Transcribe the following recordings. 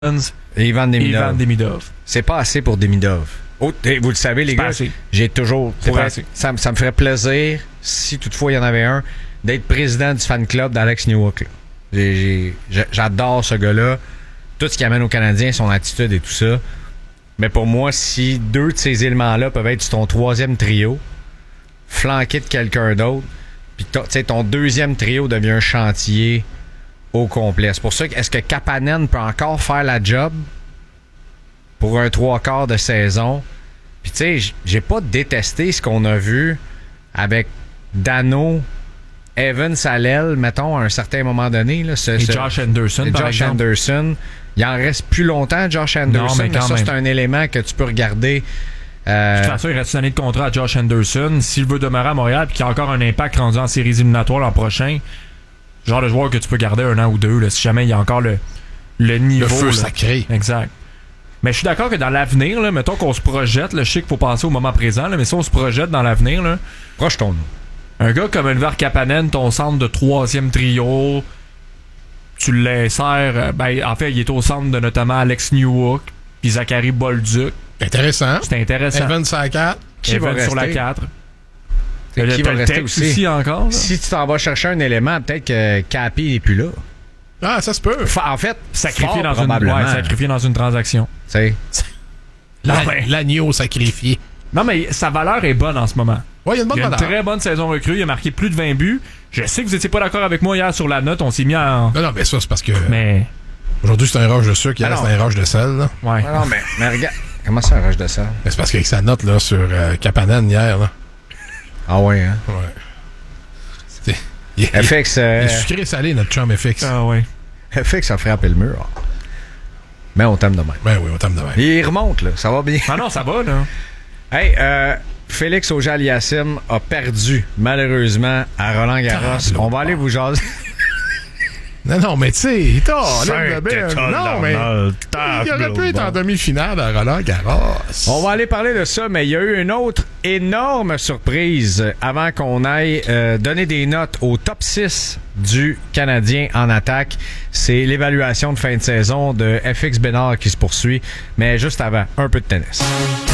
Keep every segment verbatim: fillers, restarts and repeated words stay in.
Et Ivan Demidov. Ivan Demidov. C'est pas assez pour Demidov. Oh, vous le savez, les c'est gars, assez. j'ai toujours... C'est pas assez. Ça, ça me ferait plaisir, si toutefois il y en avait un, d'être président du fan club d'Alex Newhook. J'ai, j'ai, j'adore ce gars-là. Tout ce qu'il amène aux Canadiens, son attitude et tout ça. Mais pour moi, si deux de ces éléments-là peuvent être sur ton troisième trio, flanqué de quelqu'un d'autre, puis ton deuxième trio devient un chantier au complet. C'est pour ça que est-ce que Kapanen peut encore faire la job pour un trois quarts de saison? Puis tu sais, j'ai pas détesté ce qu'on a vu avec Dano, Evan Salel, mettons, à un certain moment donné. Là, ce, et ce, Josh Anderson, Josh par exemple. Anderson. Il en reste plus longtemps, Josh Anderson. Non, mais, mais quand ça, même. c'est un élément que tu peux regarder. Euh... De toute façon, il reste une année de contrat à Josh Anderson. S'il veut demeurer à Montréal et qu'il a encore un impact rendu en séries éliminatoires l'an prochain, genre de joueur que tu peux garder un an ou deux, là, si jamais il y a encore le, le niveau. Le feu là. sacré. Exact. Mais je suis d'accord que dans l'avenir, là, mettons qu'on se projette, là, je sais qu'il faut penser au moment présent, là, mais si on se projette dans l'avenir, là, projetons-nous. Un gars comme Elver Kapanen, ton centre de troisième trio, tu l'insères, ben, en fait, il est au centre de notamment Alex Newhook puis Zachary Bolduc. Intéressant. C'est intéressant. Evan sur la quatre. Qui Evan va sur la rester? quatre. Qui va rester aussi? aussi encore, là. Si tu t'en vas chercher un élément, peut-être que Capi n'est plus là. Ah, ça se peut. En fait, Sacrifié dans, fort, une, ouais, sacrifié dans une transaction. C'est La, ouais. L'agneau sacrifié. Non, mais sa valeur est bonne en ce moment. Ouais, il y a une bonne il y a une valeur. très bonne saison recrue. Il a marqué plus de vingt buts. Je sais que vous n'étiez pas d'accord avec moi hier sur la note. On s'est mis en... Non, non, mais ça, c'est parce que... Mais... Aujourd'hui, c'est un rush de sucre. Hier, Ah c'est un rush de sel. Là. Ouais. Ah non, mais, mais regarde. Comment ça, un rush de ça? Mais c'est parce qu'avec sa note là, sur euh, Kapanen hier, là. Ah ouais, hein? Ouais. C'est, il, il, F X... Euh... il est sucré salé, notre chum F X. Ah ouais. F X a frappé le mur. Mais on t'aime de même. Ben oui, on t'aime de même. Il remonte, là. Ça va bien. Ah non, ça va, là. Hey, euh... Félix Auger-Aliassime a perdu, malheureusement, à Roland-Garros. Ah, on va aller vous jaser. Non, non, mais tu sais, il t'a... Non, mais... Il Il aurait pu être en demi-finale à Roland-Garros. On va aller parler de ça, mais il y a eu une autre énorme surprise avant qu'on aille euh, donner des notes au top six du Canadien en attaque. C'est l'évaluation de fin de saison de F X Bénard qui se poursuit. Mais juste avant, un peu de tennis.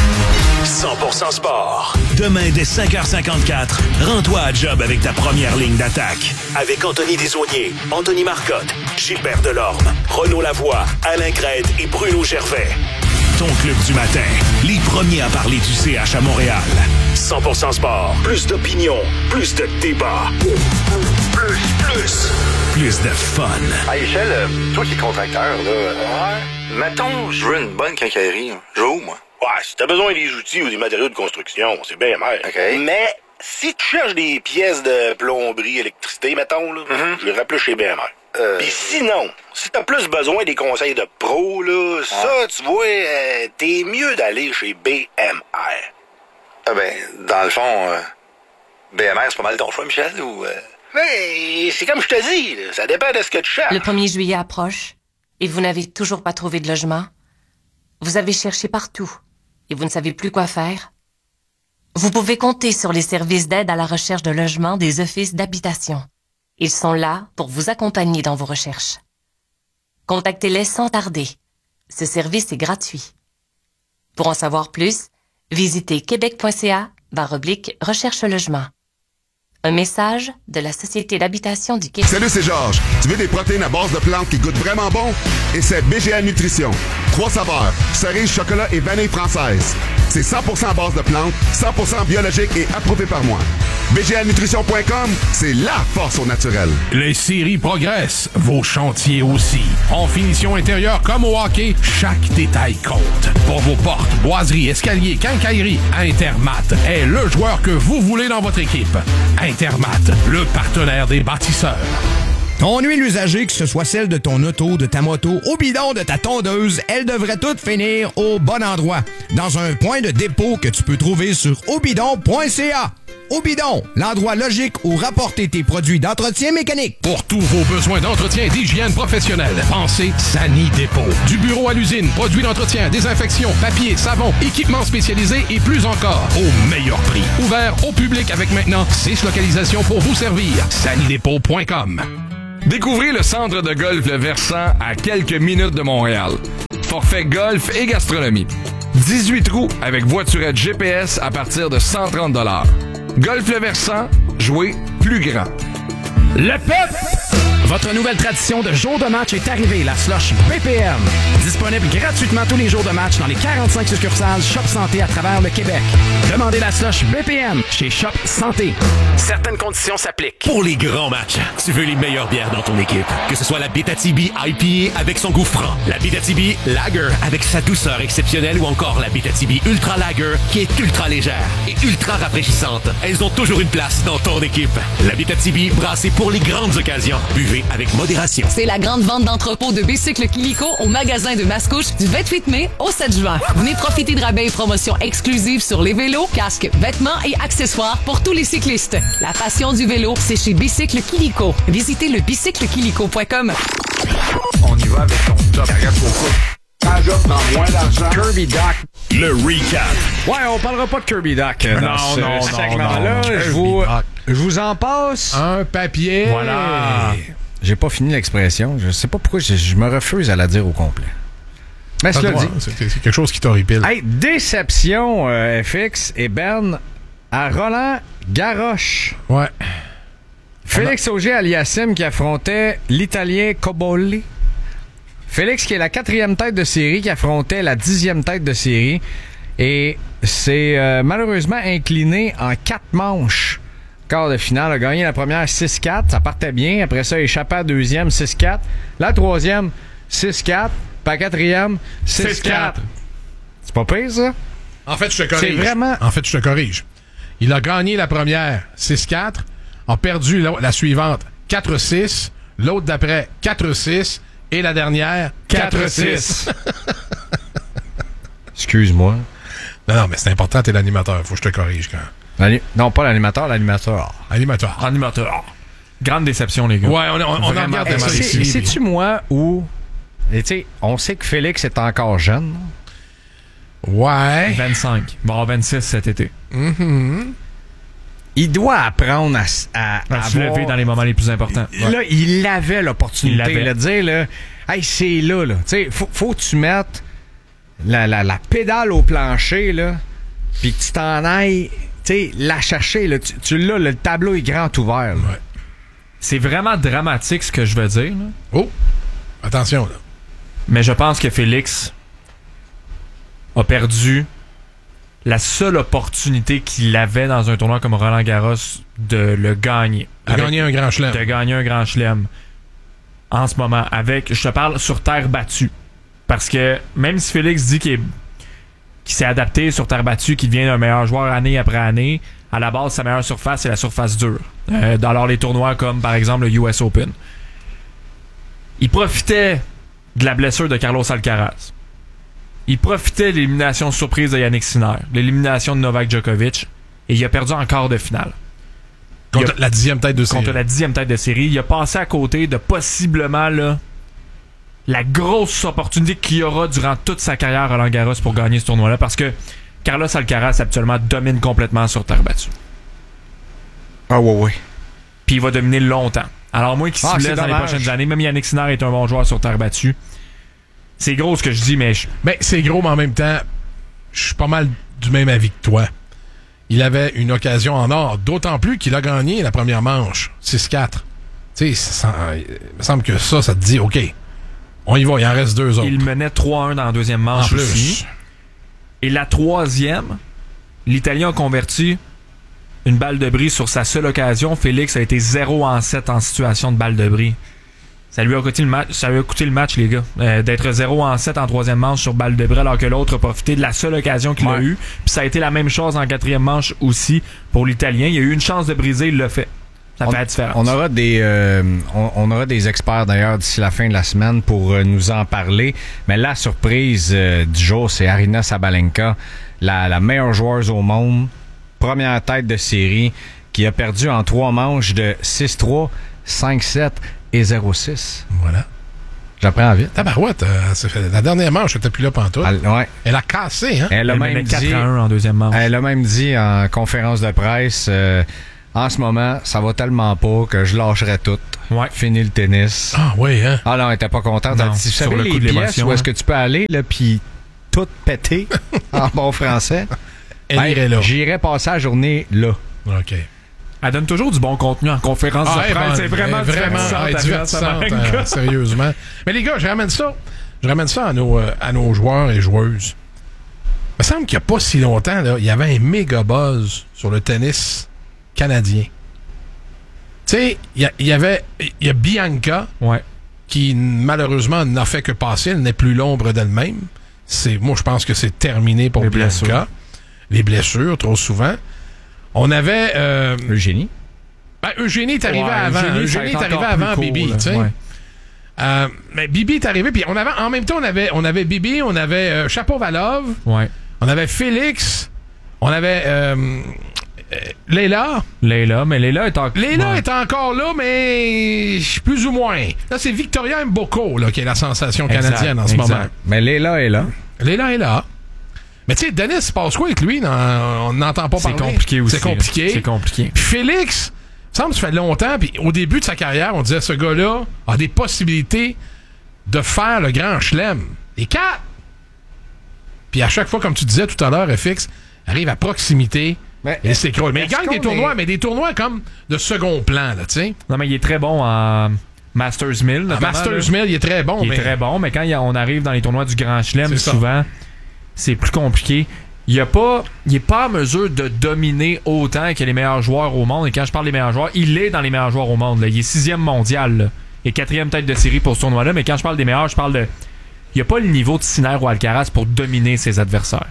cent pour cent sport. Demain, dès cinq heures cinquante-quatre, rends-toi à job avec ta première ligne d'attaque. Avec Anthony Desaulniers, Anthony Marcotte, Gilbert Delorme, Renaud Lavoie, Alain Crête et Bruno Gervais. Ton club du matin, les premiers à parler du C H à Montréal. cent pour cent sport. Plus d'opinion, plus de débat. Plus, plus, plus de fun. Hey Michel, euh, toi qui es contracteur, là, ouais. Mettons, je veux une bonne quincaillerie. Je veux où, moi? Ouais, si t'as besoin des outils ou des matériaux de construction, c'est bien mal. OK. Mais si tu cherches des pièces de plomberie, électricité, mettons, là, mm-hmm. je irais plus chez B M R. Euh... Puis sinon, si t'as plus besoin des conseils de pro, là, ah. ça, tu vois, euh, t'es mieux d'aller chez B M R. Ah ben, dans le fond, euh, B M R, c'est pas mal ton choix, Michel, ou... Euh... Mais c'est comme je te dis, là, ça dépend de ce que tu cherches. Le premier juillet approche et vous n'avez toujours pas trouvé de logement. Vous avez cherché partout et vous ne savez plus quoi faire. Vous pouvez compter sur les services d'aide à la recherche de logement des offices d'habitation. Ils sont là pour vous accompagner dans vos recherches. Contactez-les sans tarder. Ce service est gratuit. Pour en savoir plus, visitez québec.ca barre oblique recherche logement. Un message de la Société d'habitation du Québec. Salut, c'est Georges. Tu veux des protéines à base de plantes qui goûtent vraiment bon? Et c'est B G A Nutrition. Trois saveurs, cerise, chocolat et vanille française. C'est cent pour cent à base de plantes, cent pour cent biologique et approuvé par moi. B G A Nutrition point com, c'est la force au naturel. Les séries progressent, vos chantiers aussi. En finition intérieure comme au hockey, chaque détail compte. Pour vos portes, boiseries, escaliers, quincailleries, Intermat est le joueur que vous voulez dans votre équipe. Intermat, le partenaire des bâtisseurs. Ton huile usagée, que ce soit celle de ton auto, de ta moto, au bidon de ta tondeuse, elle devrait toutes finir au bon endroit. Dans un point de dépôt que tu peux trouver sur obidon point c a. Obidon, l'endroit logique où rapporter tes produits d'entretien mécanique. Pour tous vos besoins d'entretien et d'hygiène professionnelle, pensez Sani Dépôt. Du bureau à l'usine, produits d'entretien, désinfection, papier, savon, équipements spécialisés et plus encore, au meilleur prix. Ouvert au public avec maintenant six localisations pour vous servir. Sani Dépôt point com. Découvrez le centre de golf Le Versant à quelques minutes de Montréal. Forfait golf et gastronomie. dix-huit trous avec voiturette G P S à partir de cent trente dollars. Golf Le Versant, jouez plus grand. Le peuple! Votre nouvelle tradition de jour de match est arrivée, la slush B P M. Disponible gratuitement tous les jours de match dans les quarante-cinq succursales Shop Santé à travers le Québec. Demandez la slush B P M chez Shop Santé. Certaines conditions s'appliquent. Pour les grands matchs, tu veux les meilleures bières dans ton équipe. Que ce soit la Bétatibi I P A avec son goût franc, la Bétatibi Lager avec sa douceur exceptionnelle ou encore la Bétatibi Ultra Lager qui est ultra légère et ultra rafraîchissante. Elles ont toujours une place dans ton équipe. La Bétatibi brassée pour les grandes occasions. Buvez avec modération. C'est la grande vente d'entrepôt de bicycles Kilico au magasin de Mascouche du vingt-huit mai au sept juin. Venez profiter de rabais et promotions exclusives sur les vélos, casques, vêtements et accessoires pour tous les cyclistes. La passion du vélo, c'est chez Bicycle Kilico. Visitez le bicycle kilico point com. On y va avec ton top. Quand j'offre dans moins d'argent. Kirby Doc. Le recap. Ouais, on parlera pas de Kirby Doc euh, dans Non, ce non, non, segment-là. non. Je vous, je vous en passe. Un papier. Voilà. J'ai pas fini l'expression. Je sais pas pourquoi je, je me refuse à la dire au complet. Mais cela dit. C'est, c'est quelque chose qui t'horripile. Hey, déception euh, F X et Ben à Roland Garros. Ouais. Félix Auger-Aliassime qui affrontait l'Italien Cobolli. Félix qui est la quatrième tête de série qui affrontait la dixième tête de série. Et c'est euh, malheureusement incliné en quatre manches. Quart de finale, a gagné la première six quatre, ça partait bien. Après ça, échappé à la deuxième six quatre. La troisième six quatre. Puis la quatrième six quatre. C'est pas pire, ça? En fait, je te corrige. C'est vraiment... En fait, je te corrige. Il a gagné la première six quatre, a perdu la, la suivante quatre six, l'autre d'après quatre six et la dernière quatre six. Excuse-moi. Non, non, mais c'est important, t'es l'animateur. Faut que je te corrige quand même. L'ani- non, pas l'animateur, l'animateur. Animateur. Animateur. Grande déception, les gars. Ouais, on, on, on en regarde Eh, c'est- C'est-tu moi ou... Tu sais, on sait que Félix est encore jeune. Ouais. vingt-cinq. Bon, vingt-six cet été. Mm-hmm. Il doit apprendre à, à, À se avoir- lever dans les moments les plus importants. Là, il avait l'opportunité Il l'avait. de dire, là, hey, c'est là, là. Tu sais, faut, faut que tu mettes la, la, la pédale au plancher, là, puis que tu t'en ailles, tu sais, la chercher, là. Tu, tu l'as, là, le tableau est grand ouvert, là. Ouais. C'est vraiment dramatique ce que je veux dire, là. Oh, attention, là. Mais je pense que Félix a perdu la seule opportunité qu'il avait dans un tournoi comme Roland Garros de le gagner. De gagner un grand chelem. De gagner un grand chelem. En ce moment, avec, je te parle sur terre battue. Parce que même si Félix dit qu'il, est, qu'il s'est adapté sur terre battue, qu'il devient un meilleur joueur année après année, à la base, sa meilleure surface, c'est la surface dure. Euh, dans alors, les tournois comme, par exemple, le U S Open. Il profitait de la blessure de Carlos Alcaraz. Il profitait de l'élimination surprise de Yannick Sinner, l'élimination de Novak Djokovic, et il a perdu en quart de finale. Contre a, la dixième tête de série. Contre la dixième tête de série. Il a passé à côté de possiblement là, la grosse opportunité qu'il y aura durant toute sa carrière à Roland Garros pour gagner ce tournoi-là, parce que Carlos Alcaraz habituellement domine complètement sur terre battue. Ah ouais, ouais. Puis il va dominer longtemps. Alors moi qui Ah, se c'est laisse dans les dommage. prochaines années, même Yannick Sinner est un bon joueur sur terre battue. C'est gros ce que je dis, mais... Je... Ben, c'est gros, mais en même temps, je suis pas mal du même avis que toi. Il avait une occasion en or, d'autant plus qu'il a gagné la première manche, six quatre. Tu sais, ça- il me semble que ça, ça te dit, OK, on y va, il en reste deux autres. Il menait trois un dans la deuxième manche En plus. aussi. Et la troisième, l'Italien a converti une balle de bris sur sa seule occasion. Félix a été zéro en sept en situation de balle de bris. Ça lui a coûté le match, ça lui a coûté le match, les gars. Euh, d'être zéro en sept en troisième manche sur balle de bris, alors que l'autre a profité de la seule occasion qu'il a Ouais. eue. Puis ça a été la même chose en quatrième manche aussi pour l'Italien. Il a eu une chance de briser, il l'a fait. Ça on, fait la différence. On aura des, euh, on, on aura des experts d'ailleurs d'ici la fin de la semaine pour euh, nous en parler. Mais la surprise euh, du jour, c'est Aryna Sabalenka, la, la meilleure joueuse au monde, première tête de série, qui a perdu en trois manches de six trois, cinq sept et zéro six. Voilà. J'apprends vite. Tabarouette, euh, ça fait la dernière manche, elle était plus là pantoute. Elle, ouais. Elle a cassé, hein? Elle a Elle même menait quatre dit, à un en deuxième manche. elle a même dit en conférence de presse, euh, En ce moment, ça va tellement pas que je lâcherais tout. Ouais. Fini le tennis. Ah oui, hein? Ah non, elle était pas contente. Elle dit, tu savais les pièces où est-ce que tu peux aller, là, puis tout péter, en bon français. Elle ben, irait là. J'irais passer la journée là. OK. Elle donne toujours du bon contenu en conférence Ah, de presse. ben, C'est vraiment, vraiment divertissant. ouais, ta divertissante, vie, euh, sérieusement. Mais les gars, je ramène ça. Je ramène ça à nos, euh, à nos joueurs et joueuses. Il me semble qu'il n'y a pas si longtemps, là, il y avait un méga buzz sur le tennis canadien. Tu sais, il y, y avait il y a Bianca ouais. qui malheureusement n'a fait que passer. Elle n'est plus l'ombre d'elle-même. C'est, moi, je pense que c'est terminé pour Les Bianca. blessures. Les blessures, trop souvent. On avait... Euh, Eugénie. Ben, Eugénie est arrivée ouais, avant. Eugénie, Eugénie est ça a été arrivée encore avant plus Bibi, court, tu sais. ouais. Euh, mais Bibi est arrivé, puis on avait, en même temps, on avait, on avait Bibi, on avait euh, Chapovalov, ouais. on avait Félix, on avait euh, euh, Leila. Leila, mais Leila est, en... Leila ouais. est encore là, mais plus ou moins. Là, c'est Victoria Mboko là, qui est la sensation canadienne exact, en ce exact. moment. Mais Leila est là. Leila est là. Mais tu sais, Denis, il se passe quoi avec lui? On n'entend pas C'est parler. compliqué aussi. C'est compliqué. C'est compliqué. Puis Félix, il me semble que ça fait longtemps, puis au début de sa carrière, on disait ce gars-là a des possibilités de faire le grand chelem. Les quatre! Puis à chaque fois, comme tu disais tout à l'heure, F X arrive à proximité mais, et s'écroule. Mais il gagne des tournois, est... mais des tournois comme de second plan, là, tu sais. Non, mais il est très bon en Masters mille. À Masters mille, il est très bon. Il mais... est très bon, mais quand on arrive dans les tournois du Grand Chelem, C'est souvent, c'est plus compliqué. Il n'est pas, pas en mesure de dominer autant que les meilleurs joueurs au monde. Et quand je parle des meilleurs joueurs, il est dans les meilleurs joueurs au monde. Là. Il est sixième mondial. Là. Il est quatrième tête de série pour ce tournoi-là. Mais quand je parle des meilleurs, je parle de... Il n'y a pas le niveau de Sinner ou Alcaraz pour dominer ses adversaires.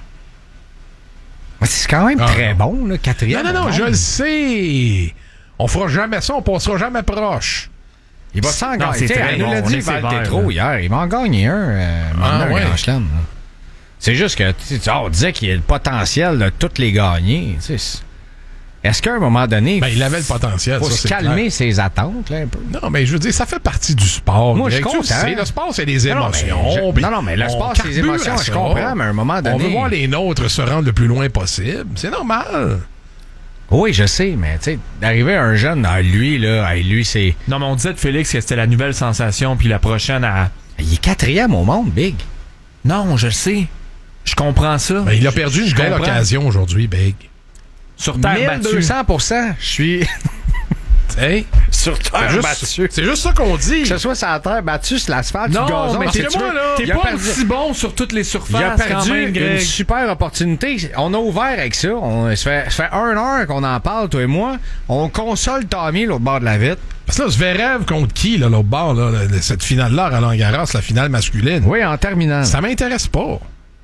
C'est quand même ah, très non. bon, là, quatrième. Non, non, non, je le sais. On fera jamais ça, on passera jamais proche. Il va s'en gagner. Il nous l'a dit, Val Tétro hier. Il va en gagner un. Euh, ah, un ouais. Grand Chelem. C'est juste que tu sais, on disait qu'il y a le potentiel de toutes les gagner. Tu sais, est-ce qu'à un moment donné, ben, il avait le potentiel. Faut ça, se calmer clair. Ses attentes là, un peu. Non, mais je veux dire, ça fait partie du sport. Moi, je comprends. Le sport, c'est des émotions. Non, non, mais, je, non, non, mais le sport, c'est des émotions. Je comprends, mais à un moment donné, on veut voir les nôtres se rendre le plus loin possible. C'est normal. Oui, je sais, mais tu sais, d'arriver à un jeune, à lui, là, à lui, c'est. Non, mais on disait de Félix que c'était la nouvelle sensation, puis la prochaine à. Il est quatrième au monde, Big. Non, je le sais. Je comprends ça. Ben, il a perdu une belle occasion aujourd'hui, Big. Sur terre battue. mille deux cents pour cent. Je suis. Hey, sur terre juste, battue. C'est juste ça qu'on dit. Que ce soit sur la terre battue, sur l'asphalte, non, sur le gazon. Mais t'es moi, là, t'es pas perdu... aussi bon sur toutes les surfaces. Il a perdu quand même, une super opportunité. On a ouvert avec ça. On, ça, fait, ça fait un heure qu'on en parle, toi et moi. On console Tommy l'autre bord de la vitre. Parce que là, Zverev contre qui, là, l'autre bord, là, cette finale-là, à Roland-Garros, la finale masculine? Oui, en terminant. Ça m'intéresse pas.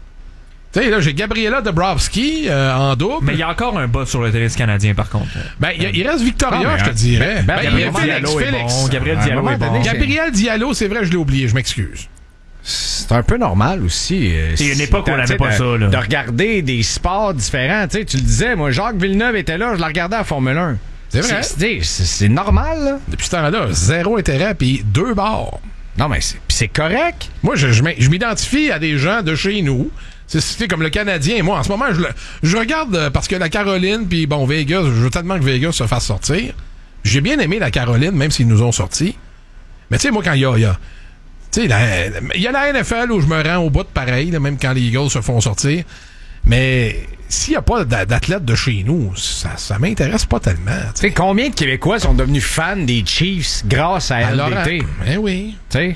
Tu sais, là, j'ai Gabriela Dabrowski euh, en double. Mais il y a encore un bas sur le tennis canadien, par contre. Ben, il, il reste Victoria, ah, je te dirais. Ben, ben, ben, ben, Gabriel Diallo est bon. Gabriel Diallo est bon. Gabriel Diallo, c'est vrai, je l'ai oublié, je m'excuse. C'est un peu normal aussi. C'est une époque où on n'avait pas de, ça, là. De regarder des sports différents. Tu sais, tu le disais, moi, Jacques Villeneuve était là, je la regardais à la Formule un. C'est vrai. C'est, c'est, c'est normal, là. Depuis ce temps-là, zéro intérêt, puis deux barres. Non, mais c'est, c'est correct. Moi, je, je, je m'identifie à des gens de chez nous. C'est, c'est comme le Canadien. Moi, en ce moment, je, je regarde parce que la Caroline, puis bon, Vegas, je veux tellement que Vegas se fasse sortir. J'ai bien aimé la Caroline, même s'ils nous ont sortis. Mais tu sais, moi, quand il y a... Y a tu sais, il y a la N F L où je me rends au bout de pareil, là, même quand les Eagles se font sortir. Mais s'il n'y a pas d'athlètes de chez nous, ça, ça m'intéresse pas tellement. Tu sais, combien de Québécois sont devenus fans des Chiefs grâce à L D T? Ben oui. Tu sais.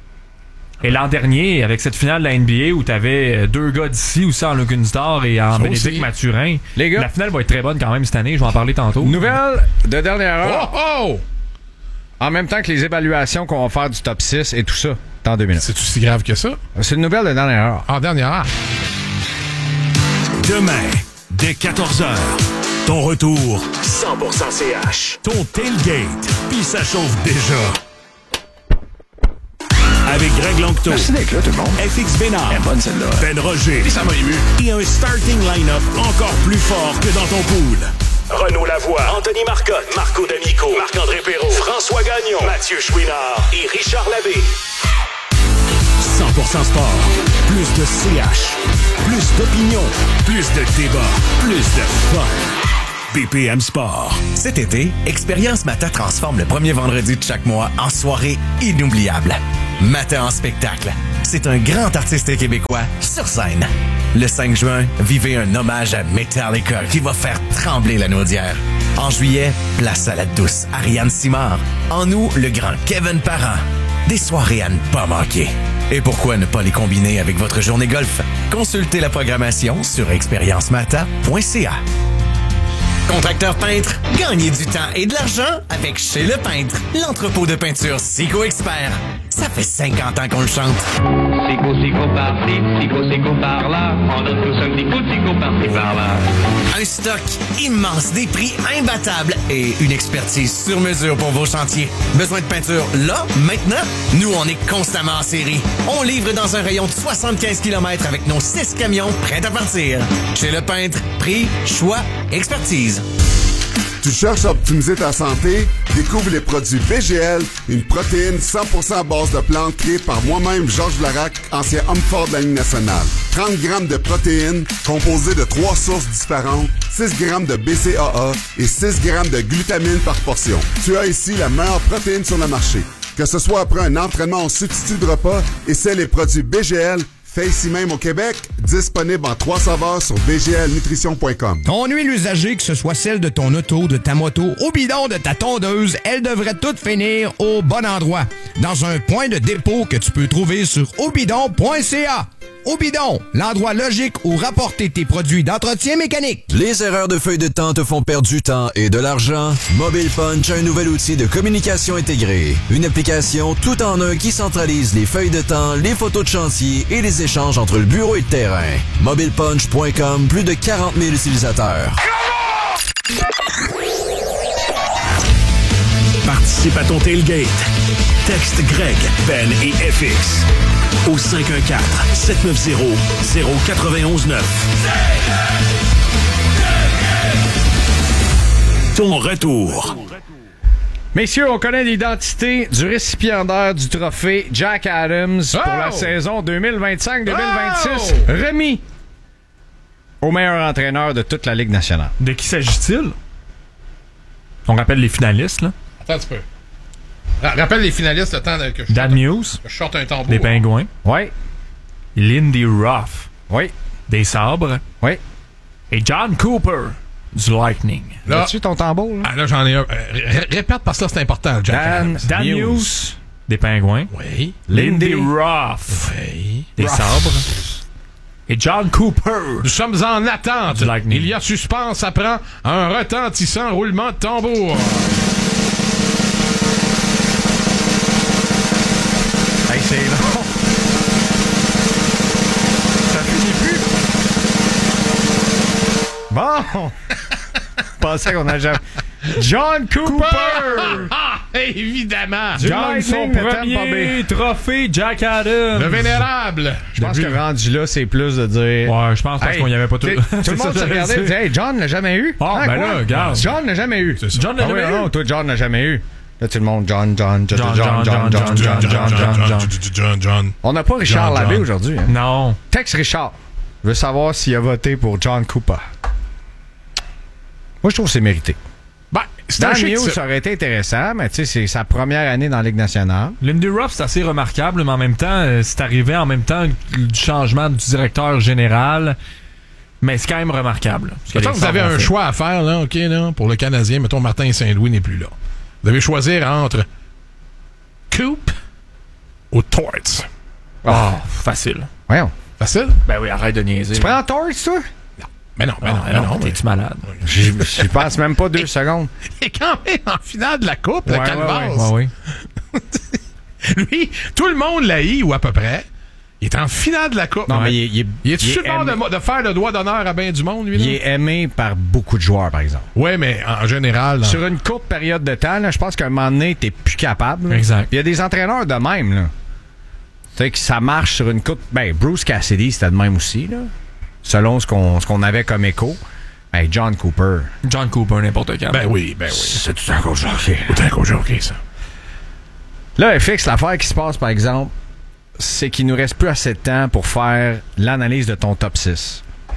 Et l'an dernier, avec cette finale de la N B A où t'avais deux gars d'ici, aussi en Lugunsdor et en Bénédicte Mathurin, les gars, la finale va être très bonne quand même cette année, je vais en parler tantôt. Nouvelle de dernière heure. Oh oh! En même temps que les évaluations qu'on va faire du top six et tout ça, dans deux minutes. C'est aussi grave que ça? C'est une nouvelle de dernière heure. En dernière heure. Demain, dès quatorze heures, ton retour cent pour cent C H. Ton tailgate, puis ça chauffe déjà. Avec Greg Longto. Merci d'être là, tout le monde. F X Bénard. Elle est bonne, celle-là. Ben Roger. Et ça m'a ému. Et un starting line-up encore plus fort que dans ton pool. Renaud Lavoie, Anthony Marcotte, Marco D'Amico, Marc-André Perrault, François Gagnon, Mathieu Chouinard et Richard Labbé. cent pour cent sport. Plus de C H. Plus d'opinion. Plus de débat. Plus de fun. B P M Sport. Cet été, Expérience Mata transforme le premier vendredi de chaque mois en soirée inoubliable. Mata en spectacle. C'est un grand artiste québécois sur scène. Le cinq juin, vivez un hommage à Metallica qui va faire trembler la Naudière. En juillet, place à la douce Ariane Simard. En août, le grand Kevin Parent. Des soirées à ne pas manquer. Et pourquoi ne pas les combiner avec votre journée golf? Consultez la programmation sur expérience mata point c a. Contracteur peintre, gagnez du temps et de l'argent avec Chez Le Peintre, l'entrepôt de peinture Sico Expert. Ça fait cinquante ans qu'on le chante. Sico, sico par-ci, sico, sico par-là. On donne tous un petit coup de sico par-ci, par-là. Un stock immense, des prix imbattables et une expertise sur mesure pour vos chantiers. Besoin de peinture là, maintenant? Nous, on est constamment en série. On livre dans un rayon de soixante-quinze kilomètres avec nos six camions prêts à partir. Chez Le Peintre, prix, choix, expertise. Tu cherches à optimiser ta santé? Découvre les produits B G L, une protéine cent pour cent à base de plantes créée par moi-même, Georges Vlarac, ancien homme fort de la Ligue nationale. trente grammes de protéines composées de trois sources différentes, six grammes de B C A A et six grammes de glutamine par portion. Tu as ici la meilleure protéine sur le marché. Que ce soit après un entraînement en substitut de repas, essaie les produits B G L, fait ici même au Québec, disponible en trois saveurs sur b g l nutrition point com. Ton huile usagée, que ce soit celle de ton auto, de ta moto, au bidon de ta tondeuse, elle devrait toutes finir au bon endroit. Dans un point de dépôt que tu peux trouver sur obidon point c a. Obidon, l'endroit logique où rapporter tes produits d'entretien mécanique. Les erreurs de feuille de temps te font perdre du temps et de l'argent? Mobile Punch a un nouvel outil de communication intégrée. Une application tout en un qui centralise les feuilles de temps, les photos de chantier et les échanges entre le bureau et le terrain. mobile punch point com, plus de quarante mille utilisateurs. Participe à ton tailgate. Texte Greg, Ben et F X au cinq un quatre, sept neuf zéro, zéro neuf un neuf. Ton retour. Messieurs, on connaît l'identité du récipiendaire du trophée Jack Adams oh! pour la saison deux mille vingt-cinq deux mille vingt-six. Oh! Remis au meilleur entraîneur de toute la Ligue nationale. De qui s'agit-il? On rappelle les finalistes, là. Attends un petit peu. Rappelle les finalistes le temps que je Dan Muse. Je sorte un tambour. Des Pingouins. Oui. Lindy Ruff. Oui. Des Sabres. Oui. Et John Cooper du Lightning. Là, as-tu ton tambour? Là, ah, là j'en ai un. Euh, répète parce que là, c'est important. Jack Dan, Dan Muse. Muse. Des Pingouins. Oui. Lindy Ruff. Oui. Des Ruff. Sabres. Et John Cooper. Nous sommes en attente. Il y a suspense. Ça prend un retentissant roulement de tambour. Hey, c'est long. Ça finit plus. Bon. Je pensais qu'on a jamais... John Cooper! Cooper! Ah, évidemment! John, son premier trophée Jack Adams. Le vénérable! Je pense que rendu là, c'est plus de dire... Ouais, je pense parce hey, qu'on y avait pas tout... Tout le monde se regardait et disait « Hey, John l'a jamais eu! » Ah, ben là, regarde. John l'a jamais eu. John l'a ah, jamais oui, eu. Non, toi, John l'a jamais eu. Là, tout le monde, John, John, John, John, John, John, John, John, John, John, John, John. On n'a pas Richard Labbé aujourd'hui. Hein? Non. Texte Richard. Je veux savoir s'il a voté pour John Cooper. Moi, je trouve que c'est mérité. Ben, Dan Muse, ça aurait été intéressant, mais tu sais, c'est sa première année dans la Ligue nationale. Lindy Ruff, c'est assez remarquable, mais en même temps, euh, c'est arrivé en même temps du changement du directeur général. Mais c'est quand même remarquable. Mettons que vous avez un fait. choix à faire, là, OK, là, pour le Canadien. Mettons, Martin Saint-Louis n'est plus là. Vous devez choisir entre Coop ou Torts. Ah, oh, facile. Voyons. Facile? Ben oui, arrête de niaiser. Tu prends Torts, toi? Mais non, mais non, mais non, non. T'es-tu malade? J'y passe même pas deux secondes. Il est quand même en finale de la Coupe, ouais, le Calvas. Ouais, ouais, ouais. Lui, tout le monde l'a eu, ou à peu près. Il est en finale de la Coupe. Non, ouais. mais il, il, il est sur le bord de, de faire le droit d'honneur à bien du monde, lui, là? Il est aimé par beaucoup de joueurs, par exemple. Oui, mais en général... Sur une courte période de temps, là, je pense qu'à un moment donné, t'es plus capable. Là. Exact. Il y a des entraîneurs de même, là. Tu sais, que ça marche sur une courte... Ben, Bruce Cassidy, c'était de même aussi, là. Selon ce qu'on, ce qu'on avait comme écho. Ben, John Cooper. John Cooper, n'importe quand. Ben oui, ben oui. C'est tout un coach de hockey. C'est un coach de hockey, ça. Là, F X, l'affaire qui se passe, par exemple, c'est qu'il nous reste plus assez de temps pour faire l'analyse de ton top six.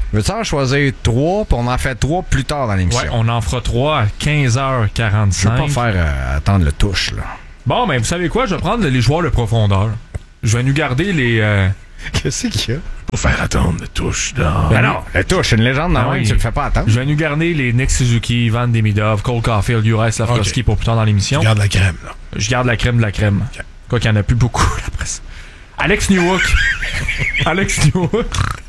Veux-tu en choisir trois, puis on en fait trois plus tard dans l'émission? Ouais, on en fera trois à quinze heures quarante-cinq. Je vais pas faire euh, attendre le touche, là. Bon, ben, vous savez quoi? Je vais prendre les joueurs de profondeur. Je vais nous garder les... Euh... Qu'est-ce qu'il y a? Pour faire attendre le touche, là. Ben non, le touche, c'est une légende, non? Ah oui. Tu le fais pas attendre. Je vais nous garder les Nick Suzuki, Ivan Demidov, Cole Caulfield, Juraj Slavkovski Okay. pour plus tard dans l'émission. Tu gardes la crème, là. Je garde la crème de la crème. Okay. Quoi qu'il n'y en a plus beaucoup, là, après ça. Alex Newhook. Alex Newhook.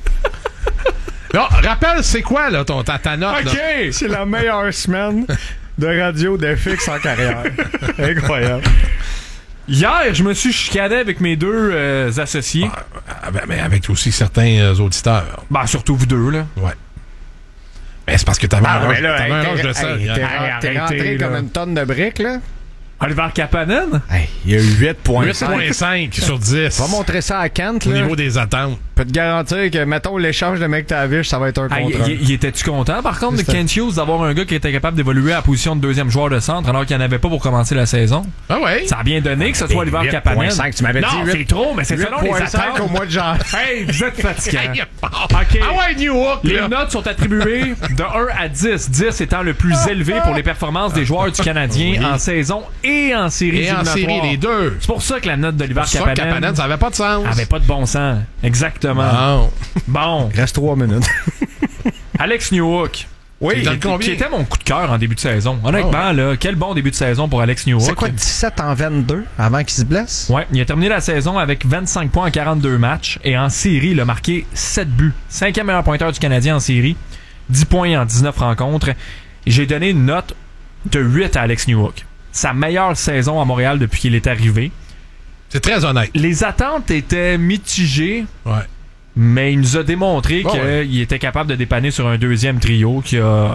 Non, rappelle, c'est quoi, là, ton, ta, ta note, OK! là? C'est la meilleure semaine de radio de fixe en carrière. Incroyable. Hier, je me suis chicané avec mes deux euh, associés. Ah, ben, mais avec aussi certains euh, auditeurs. Ben, surtout vous deux, là. Ouais. Mais c'est parce que t'avais Ah, un, mais là, t'avais hey, un t'es- range de ça. hey, hein. t'es, Hey, t'es rentré arrêtez, comme là. une tonne de briques, là. Oliver Kapanen? Hey, il y a eu huit virgule huit cinq. virgule cinq sur dix. Va montrer ça à Kent, Au là. niveau des attentes. Je peux te garantir que, mettons, l'échange de McTavish, ça va être un Ah, contre il, il- il était-tu content, par contre, de C'était- Kent Hughes d'avoir un gars qui était capable d'évoluer à la position de deuxième joueur de centre alors qu'il n'y en avait pas pour commencer la saison? Ah ouais? Ça a bien donné que ce soit Oliver huit Kapanen. virgule cinq, tu m'avais dit Non, huit- c'est trop, mais c'est selon les huit virgule cinq attentes. au mois de janvier. Hey, vous êtes fatigants. OK. Ah ouais, New York, Les là. notes sont attribuées de un à dix. dix étant le plus élevé pour les performances des joueurs du Canadien Oui. en saison et en série Et en série, éliminatoire. les deux. C'est pour ça que la note d'Oliver Ça, Kapanen Kapanen, ça avait pas de sens. avait pas de bon sens. Exactement. Bon. Bon. Il reste trois minutes. Alex Newhook. Oui, qui, dans le combien? qui était mon coup de cœur en début de saison. Honnêtement, Oh. là, quel bon début de saison pour Alex Newhook. C'est quoi, dix-sept en vingt-deux avant qu'il se blesse? Ouais, il a terminé la saison avec vingt-cinq points en quarante-deux matchs et en série, il a marqué sept buts. Cinquième meilleur pointeur du Canadien en série, dix points en dix-neuf rencontres. J'ai donné une note de huit à Alex Newhook. Sa meilleure saison à Montréal depuis qu'il est arrivé. C'est très honnête. Les attentes étaient mitigées, Ouais. mais il nous a démontré Bon, qu'il ouais. était capable de dépanner sur un deuxième trio qui a...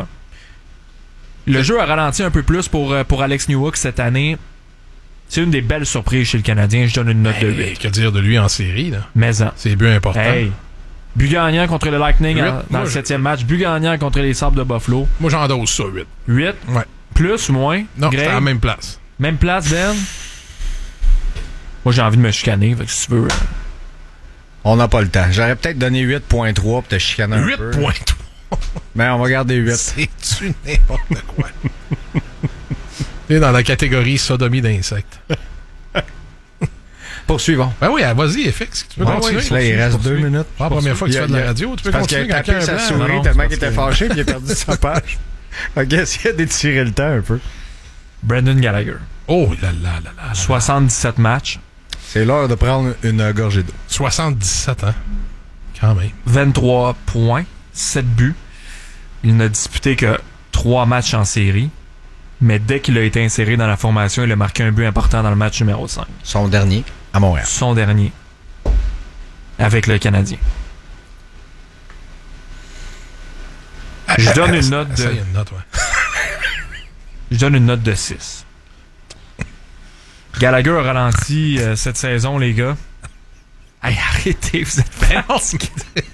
Le jeu a ralenti un peu plus pour, pour Alex Newhook cette année. C'est une des belles surprises chez le Canadien. Je donne une note de Hey, huit. que dire de lui en série, là? Mais en. C'est bien important. Hey. But gagnant contre le Lightning Huit. en- dans Moi, le je- septième match. But gagnant contre les Sabres de Buffalo. Moi, j'endosse ça, huit. huit. Ouais. Plus ou moins? Non, Greg? c'est à la même place. Même place, Ben? Moi, j'ai envie de me chicaner. Fait que si tu veux... euh, On n'a pas le temps. J'aurais peut-être donné huit virgule trois pour te chicaner un huit peu. virgule trois. Mais on va garder huit. C'est-tu n'importe quoi? T'es dans la catégorie sodomie d'insectes. Poursuivons. Ben oui, vas-y, F X. Tu peux Ouais, continuer. ouais, là, il reste deux minutes. Pas la première fois que tu Il y a- fais de la il y a- radio. Tu peux parce continuer qu'il a quand tapé quelqu'un sa a un blanc. souris Non, non, tellement c'est qu'il était parce que- fâché puis il a perdu sa page. Ok, essayez d'étirer le temps un peu. Brandon Gallagher. Oh là là là là. soixante-dix-sept matchs. C'est l'heure de prendre une gorgée d'eau. soixante-dix-sept ans. Quand même. vingt-trois points. sept buts. Il n'a disputé que trois matchs en série. Mais dès qu'il a été inséré dans la formation, il a marqué un but important dans le match numéro cinq. Son dernier à Montréal. Son dernier. Avec le Canadien. Je donne une note de... Ça, il y a une note, ouais. Je donne une note de six. Gallagher a ralenti euh, cette saison, les gars. Hey, arrêtez, vous êtes fatigués.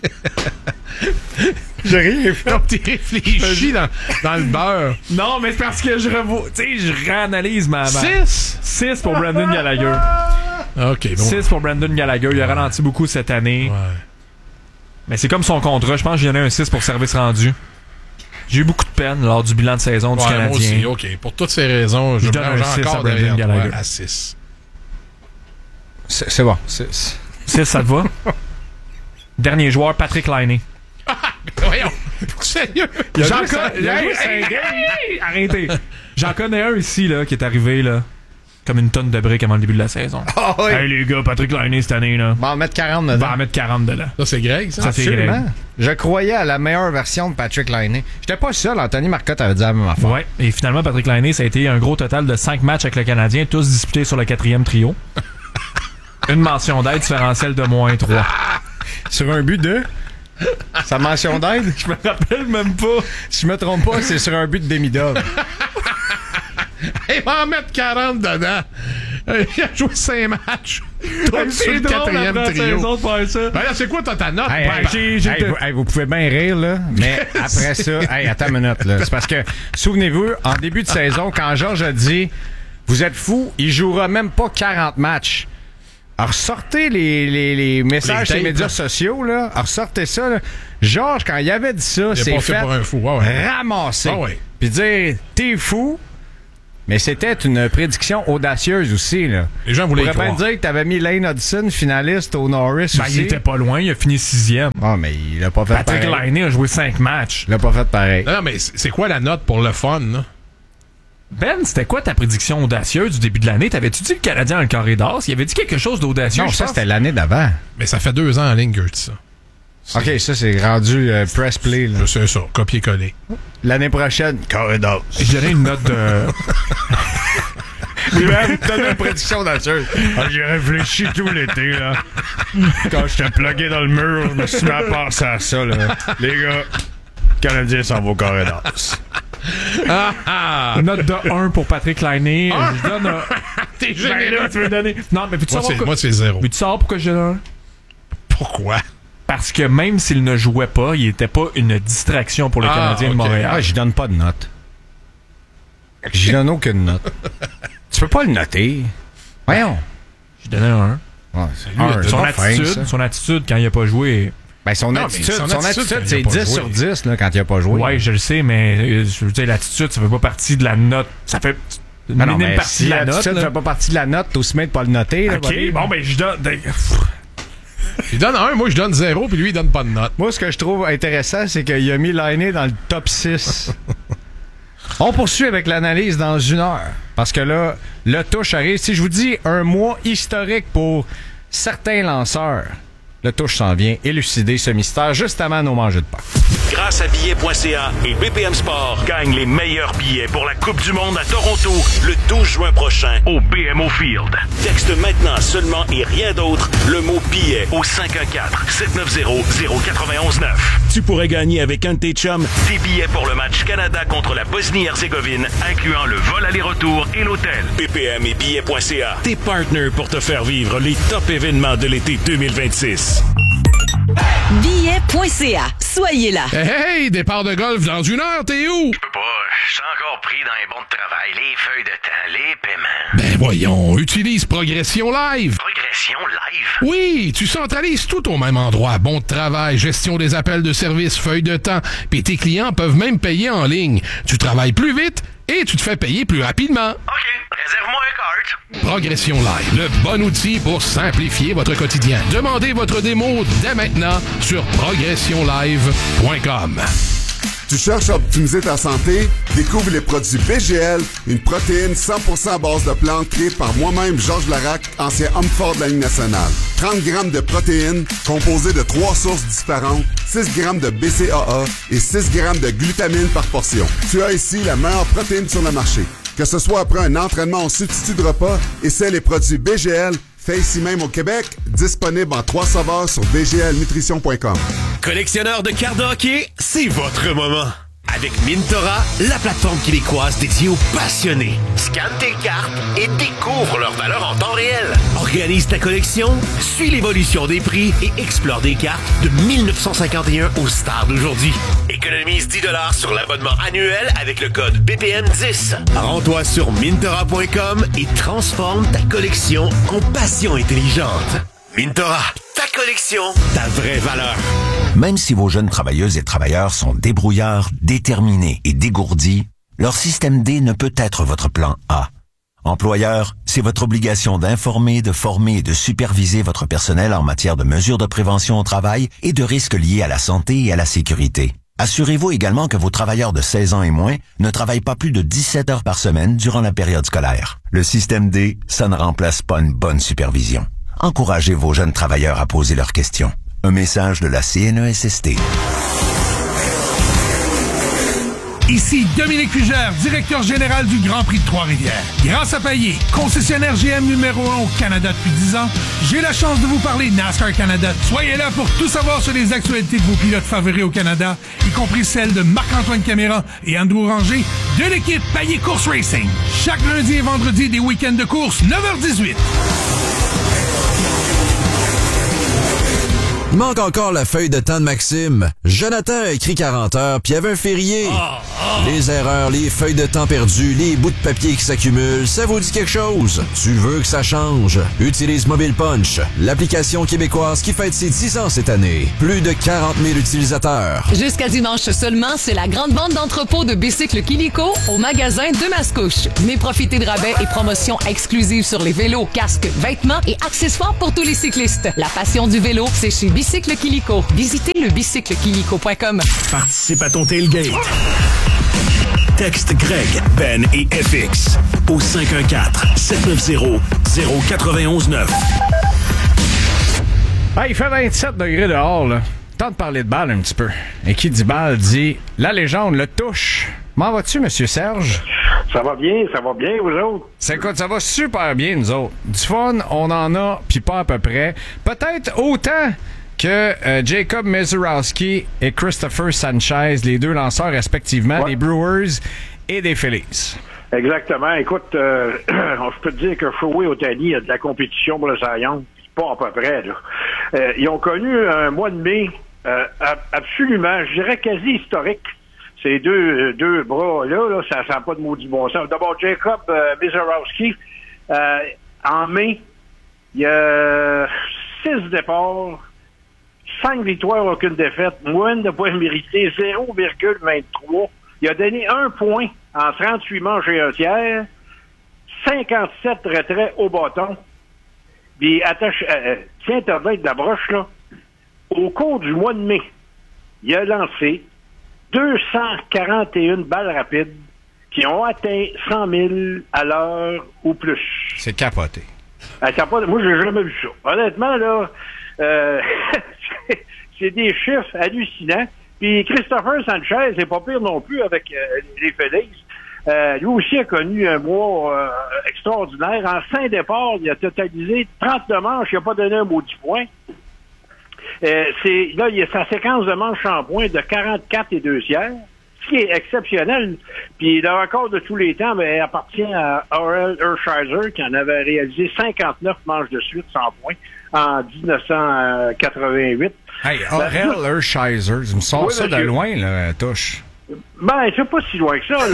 J'ai rien fait. Comme t'es réfléchi dans, dans le beurre. Non, mais c'est parce que je revois. Tu sais, je réanalyse ma. ma... Six? six pour Brandon Gallagher. OK, bon. six pour Brandon Gallagher. Il a ralenti beaucoup cette année. Ouais. Mais c'est comme son contrat. Je pense que j'ai donné un six pour service rendu. J'ai eu beaucoup de peine lors du bilan de saison du Ouais, moi Canadien. aussi, OK. Pour toutes ces raisons, je Je me donne un range six à encore Brandon derrière toi Gallagher. à six. C'est c'est bon. C'est- c'est- six, ça te va? Dernier joueur, Patrick Laine. Voyons. Sérieux? J'en J'en connais. connais. Hey, hey, hey, arrêtez. J'en connais un ici là, qui est arrivé là, comme une tonne de briques avant le début de la saison. Ah oui. Hey les gars, Patrick Laine cette année là. On va en mettre quarante On dedans. va en mettre quarante dedans. Ça, c'est Greg, ça? Ça, c'est Greg. Absolument. Je croyais à la meilleure version de Patrick Laine. J'étais pas seul. Anthony Marcotte avait dit la même affaire. Ouais. Et finalement, Patrick Laine, ça a été un gros total de cinq matchs avec le Canadien, tous disputés sur le quatrième trio. Une mention d'aide différentielle de moins trois. Sur un but de... Sa mention d'aide? Je me rappelle même pas. Si je me trompe pas, c'est sur un but de Demidov. Il va en mettre quarante dedans. Euh, Il a joué cinq matchs. Tout sur C'est le drôle quatrième après la trio. saison de faire ça. Ben là, c'est quoi ta, ta note? Hey, Ben, hey, j'ai- j'ai- hey, vous, hey, vous pouvez bien rire, là, mais après ça, hey, attends une minute, là. C'est parce que, souvenez-vous, en début de saison, quand Georges a dit « Vous êtes fous, il jouera même pas quarante matchs. » ressortez les, les, les messages sur les médias là. sociaux, là. Ressortez ça, là. Georges, quand il avait dit ça, c'est fait pour un fou. Ouais, ouais. ramasser. Ah ouais. Puis dire, t'es fou. Mais c'était une prédiction audacieuse aussi, là. Les gens voulaient y On pourrait bien croire. dire que t'avais mis Lane Hudson, finaliste au Norris Ben, aussi. il était pas loin, il a fini sixième. Ah, mais il l'a pas fait Patrick pareil. Laine a joué cinq matchs. Il l'a pas fait pareil. Non, non, mais c'est quoi la note pour le fun, là? Ben, c'était quoi ta prédiction audacieuse du début de l'année? T'avais-tu dit le Canadien dans le carré d'or? Il avait dit quelque chose d'audacieux, Non, je ça, pense. c'était l'année d'avant. Mais ça fait deux ans en ligne que je dis ça. OK, ça, c'est rendu euh, press play, là. Je sais ça, copier-coller. L'année prochaine, corridor. Je dirais une note de... Il m'a donné une prédiction audacieuse. Ah, j'ai réfléchi tout l'été, là. Quand j'étais plugué dans le mur, je me suis mis à penser à ça, là. Les gars, le Canadien s'en va au corridor. Ah, ah. Une note de un pour Patrick Laine. Ah. Je donne un... T'es Ben généreux. là, tu veux donner... Non, mais peux-tu Moi, savoir c'est, pourquoi... moi, c'est zéro. Mais tu savoir pourquoi je donne un? Pourquoi? Parce que même s'il ne jouait pas, il était pas une distraction pour le Ah, Canadien de ok. Montréal. Ah, j'y donne pas de note. J'y donne aucune note. Tu peux pas le noter. Voyons. Je donnais un. Ouais, lui, un, il Son c'est pas fin, attitude, ça. son attitude quand il a pas joué... Ben, son Non, mais attitude, son son attitude, attitude, quand il c'est a pas dix joué. sur dix, là, quand il a pas joué. Ouais, je le sais, mais euh, je veux dire, l'attitude, ça fait pas partie de la note. Ça fait une Non, non, minime mais partie si de la note. l'attitude là. fait pas partie de la note, t'as aussi bien de pas le noter, là, OK, buddy. bon, ben, je donne... Il donne un, moi, je donne zéro, puis lui, il donne pas de note. Moi, ce que je trouve intéressant, c'est qu'il a mis Lainé dans le top six. On poursuit avec l'analyse dans une heure. Parce que là, le touche arrive. Si je vous dis un mois historique pour certains lanceurs, le touche s'en vient élucider ce mystère juste avant nos mangeux de pain. Grâce à billets point c a et B P M Sport, gagne les meilleurs billets pour la Coupe du Monde à Toronto le douze juin prochain au B M O Field. Texte maintenant seulement et rien d'autre le mot billet au cinq un quatre, sept neuf zéro, zéro neuf un neuf. Tu pourrais gagner avec un de tes chums des billets pour le match Canada contre la Bosnie-Herzégovine, incluant le vol aller-retour et l'hôtel. B P M et billets point c a, tes partenaires pour te faire vivre les top événements de l'été deux mille vingt-six. billets point c a. Soyez là. Hey, hey, départ de golf dans une heure, t'es où? Je peux pas, je suis encore pris dans les bons de travail, les feuilles de temps, les paiements. Ben voyons, utilise Progression Live. Progression live? Oui, tu centralises tout au même endroit. Bon de travail, gestion des appels de service, feuilles de temps, puis tes clients peuvent même payer en ligne. Tu travailles plus vite et tu te fais payer plus rapidement. OK, réserve-moi un cart. Progression Live, le bon outil pour simplifier votre quotidien. Demandez votre démo dès maintenant sur progression live point com. Tu cherches à optimiser ta santé? Découvre les produits B G L, une protéine cent pour cent à base de plantes créée par moi-même, Georges Larac, ancien homme fort de la Ligue nationale. trente grammes de protéines composées de trois sources différentes, six grammes de B C A A et six grammes de glutamine par portion. Tu as ici la meilleure protéine sur le marché. Que ce soit après un entraînement en substitut de repas, essaie les produits B G L, fait ici même au Québec, disponible en trois saveurs sur b g l nutrition point com. Collectionneur de cartes de hockey, c'est votre moment. Avec Mintora, la plateforme québécoise dédiée aux passionnés. Scanne tes cartes et découvre leur valeur en temps réel. Organise ta collection, suis l'évolution des prix et explore des cartes de mille neuf cent cinquante et un aux stars d'aujourd'hui. Économise dix dollars sur l'abonnement annuel avec le code B P M dix. Rends-toi sur mintora point com et transforme ta collection en passion intelligente. Mintora, ta collection, ta vraie valeur. Même si vos jeunes travailleuses et travailleurs sont débrouillards, déterminés et dégourdis, leur système D ne peut être votre plan A. Employeur, c'est votre obligation d'informer, de former et de superviser votre personnel en matière de mesures de prévention au travail et de risques liés à la santé et à la sécurité. Assurez-vous également que vos travailleurs de seize ans et moins ne travaillent pas plus de dix-sept heures par semaine durant la période scolaire. Le système D, ça ne remplace pas une bonne supervision. Encouragez vos jeunes travailleurs à poser leurs questions. Un message de la C N E S S T. Ici Dominique Fugère, directeur général du Grand Prix de Trois-Rivières. Grâce à Payet, concessionnaire G M numéro un au Canada depuis dix ans, j'ai la chance de vous parler NASCAR Canada. Soyez là pour tout savoir sur les actualités de vos pilotes favoris au Canada, y compris celles de Marc-Antoine Caméra et Andrew Ranger de l'équipe Payet Course Racing. Chaque lundi et vendredi des week-ends de course, neuf heures dix-huit. Il manque encore la feuille de temps de Maxime. Jonathan a écrit quarante heures, puis il y avait un férié. Oh, oh. Les erreurs, les feuilles de temps perdues, les bouts de papier qui s'accumulent, ça vous dit quelque chose? Tu veux que ça change? Utilise Mobile Punch, l'application québécoise qui fête ses dix ans cette année. Plus de quarante mille utilisateurs. Jusqu'à dimanche seulement, c'est la grande vente d'entrepôt de bicycles Kilico au magasin de Mascouche. Venez profiter de rabais et promotions exclusives sur les vélos, casques, vêtements et accessoires pour tous les cyclistes. La passion du vélo, c'est chez Bicycle Kilico. Visitez le bicycle kilico point com. Participe à ton tailgate. Texte Greg, Ben et F X au cinq un quatre, sept neuf zéro, zéro neuf un neuf. Ah, il fait vingt-sept degrés dehors, là. Temps de parler de balle un petit peu. Et qui dit balle dit la légende, le touche. M'en vas-tu, Monsieur Serge? Ça va bien, ça va bien, vous autres? C'est quoi, ça va super bien, nous autres. Du fun, on en a, puis pas à peu près. Peut-être autant que euh, Jacob Mezurowski et Christopher Sanchez, les deux lanceurs respectivement ouais. des Brewers et des Phillies. Exactement. Écoute, euh, je peux te dire que Shohei Ohtani a de la compétition pour le Cy Young. Pas à peu près, là. Euh, ils ont connu un mois de mai euh, absolument, je dirais quasi historique. Ces deux, deux bras-là, là, ça n'a pas de maudit bon sens. D'abord, Jacob euh, Mezurowski, euh, en mai, il y a six départs, cinq victoires, aucune défaite, moyenne de points mérités, zéro virgule vingt-trois. Il a donné un point en trente-huit manches et un tiers, cinquante-sept retraits au bâton. Puis, attache, euh, tiens-toi bien de la broche, là. Au cours du mois de mai, il a lancé deux cent quarante et une balles rapides qui ont atteint cent mille à l'heure ou plus. C'est capoté. Ah, capoté. Moi, j'ai jamais vu ça. Honnêtement, là, euh, c'est des chiffres hallucinants. Puis Christopher Sanchez, c'est pas pire non plus avec euh, les Phillies. Euh, lui aussi a connu un mois euh, extraordinaire. En cinq départs, il a totalisé trente-deux manches, il n'a pas donné un maudit point. Euh, c'est, là, il y a sa séquence de manches en points de quarante-quatre et deux tiers, ce qui est exceptionnel. Puis le record de tous les temps ben, appartient à Orel Hershiser, qui en avait réalisé cinquante-neuf manches de suite sans points en dix-neuf cent quatre-vingt-huit. Hey, Orel Hershiser, tu me sors oui, ça monsieur. De loin, là, touche. Ben, c'est pas si loin que ça,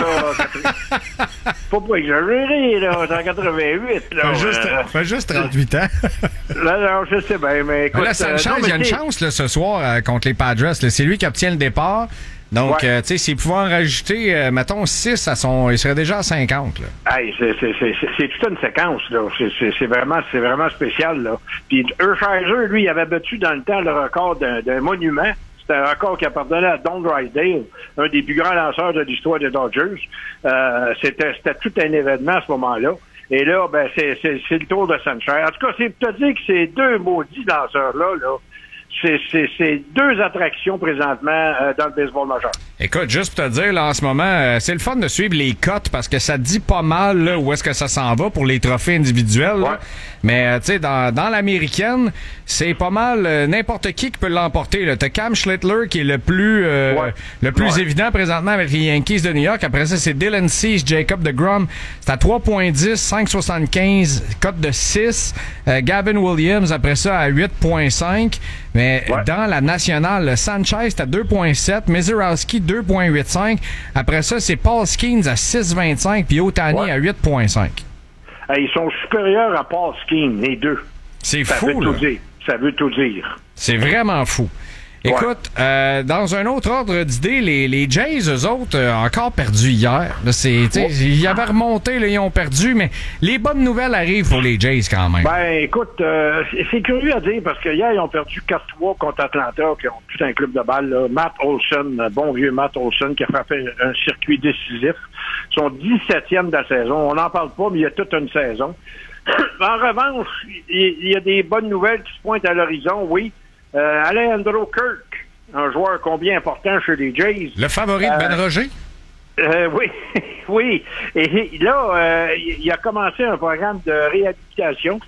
là. Faut pas exagérer, là. C'est en quatre-vingt-huit, là. Fait juste, euh... fait juste trente-huit ans. Là, non, je sais bien, mais écoute... Là, Sanchez, euh, il y a une chance, là, ce soir, euh, contre les Padres. Là. C'est lui qui obtient le départ. Donc, ouais. euh, tu sais, s'il pouvait en rajouter, euh, mettons, six à son... Il serait déjà à cinquante, là. Hey, c'est, c'est, c'est, c'est, c'est toute une séquence, là. C'est, c'est, c'est, vraiment, c'est vraiment spécial, là. Puis Hershiser, lui, il avait battu dans le temps le record d'un, d'un monument. C'était un record qui appartenait à Don Drysdale, un des plus grands lanceurs de l'histoire des Dodgers. Euh, c'était, c'était tout un événement à ce moment-là. Et là, ben, c'est, c'est, c'est le tour de Sanchez. En tout cas, c'est pour te dire que ces deux maudits lanceurs-là, là, c'est, c'est, c'est deux attractions présentement euh, dans le baseball majeur. Écoute, juste pour te dire, là, en ce moment, euh, c'est le fun de suivre les cotes parce que ça dit pas mal là, où est-ce que ça s'en va pour les trophées individuels. Là. Ouais. Mais, euh, tu sais, dans, dans l'américaine, c'est pas mal euh, n'importe qui qui peut l'emporter. Là. T'as Cam Schlittler qui est le plus euh, ouais. le plus ouais. évident présentement avec les Yankees de New York. Après ça, c'est Dylan Cease, Jacob deGrom. C'est à trois virgule dix, cinq virgule soixante-quinze, cote de six. Euh, Gavin Williams, après ça, à huit virgule cinq. Mais ouais. dans la nationale, Sanchez, c'est à deux virgule sept. Mezurowski, deux virgule quatre-vingt-quinze. Après ça, c'est Paul Skeens à six virgule vingt-cinq. Puis Ohtani ouais. à huit virgule cinq. Hey, ils sont supérieurs à Paul Skeens, les deux. C'est ça fou, veut là. Tout dire. Ça veut tout dire. C'est vraiment fou. Écoute, ouais. euh, dans un autre ordre d'idée, les, les Jays, eux autres, euh, encore perdu hier. Là, c'est, oh. Ils avaient remonté, là, ils ont perdu, mais les bonnes nouvelles arrivent pour les Jays quand même. Ben, écoute, euh, c'est, c'est curieux à dire parce que hier, ils ont perdu quatre trois contre Atlanta, qui ont tout un club de balle. Là. Matt Olson, bon vieux Matt Olson, qui a frappé un circuit décisif. Son dix-septième de la saison. On n'en parle pas, mais il y a toute une saison. En revanche, il y a des bonnes nouvelles qui se pointent à l'horizon, oui. Euh, Alejandro Kirk, un joueur combien important chez les Jays. Le favori de Ben euh, Roger? Euh, oui, oui. Et là, euh, il a commencé un programme de réhabilitation.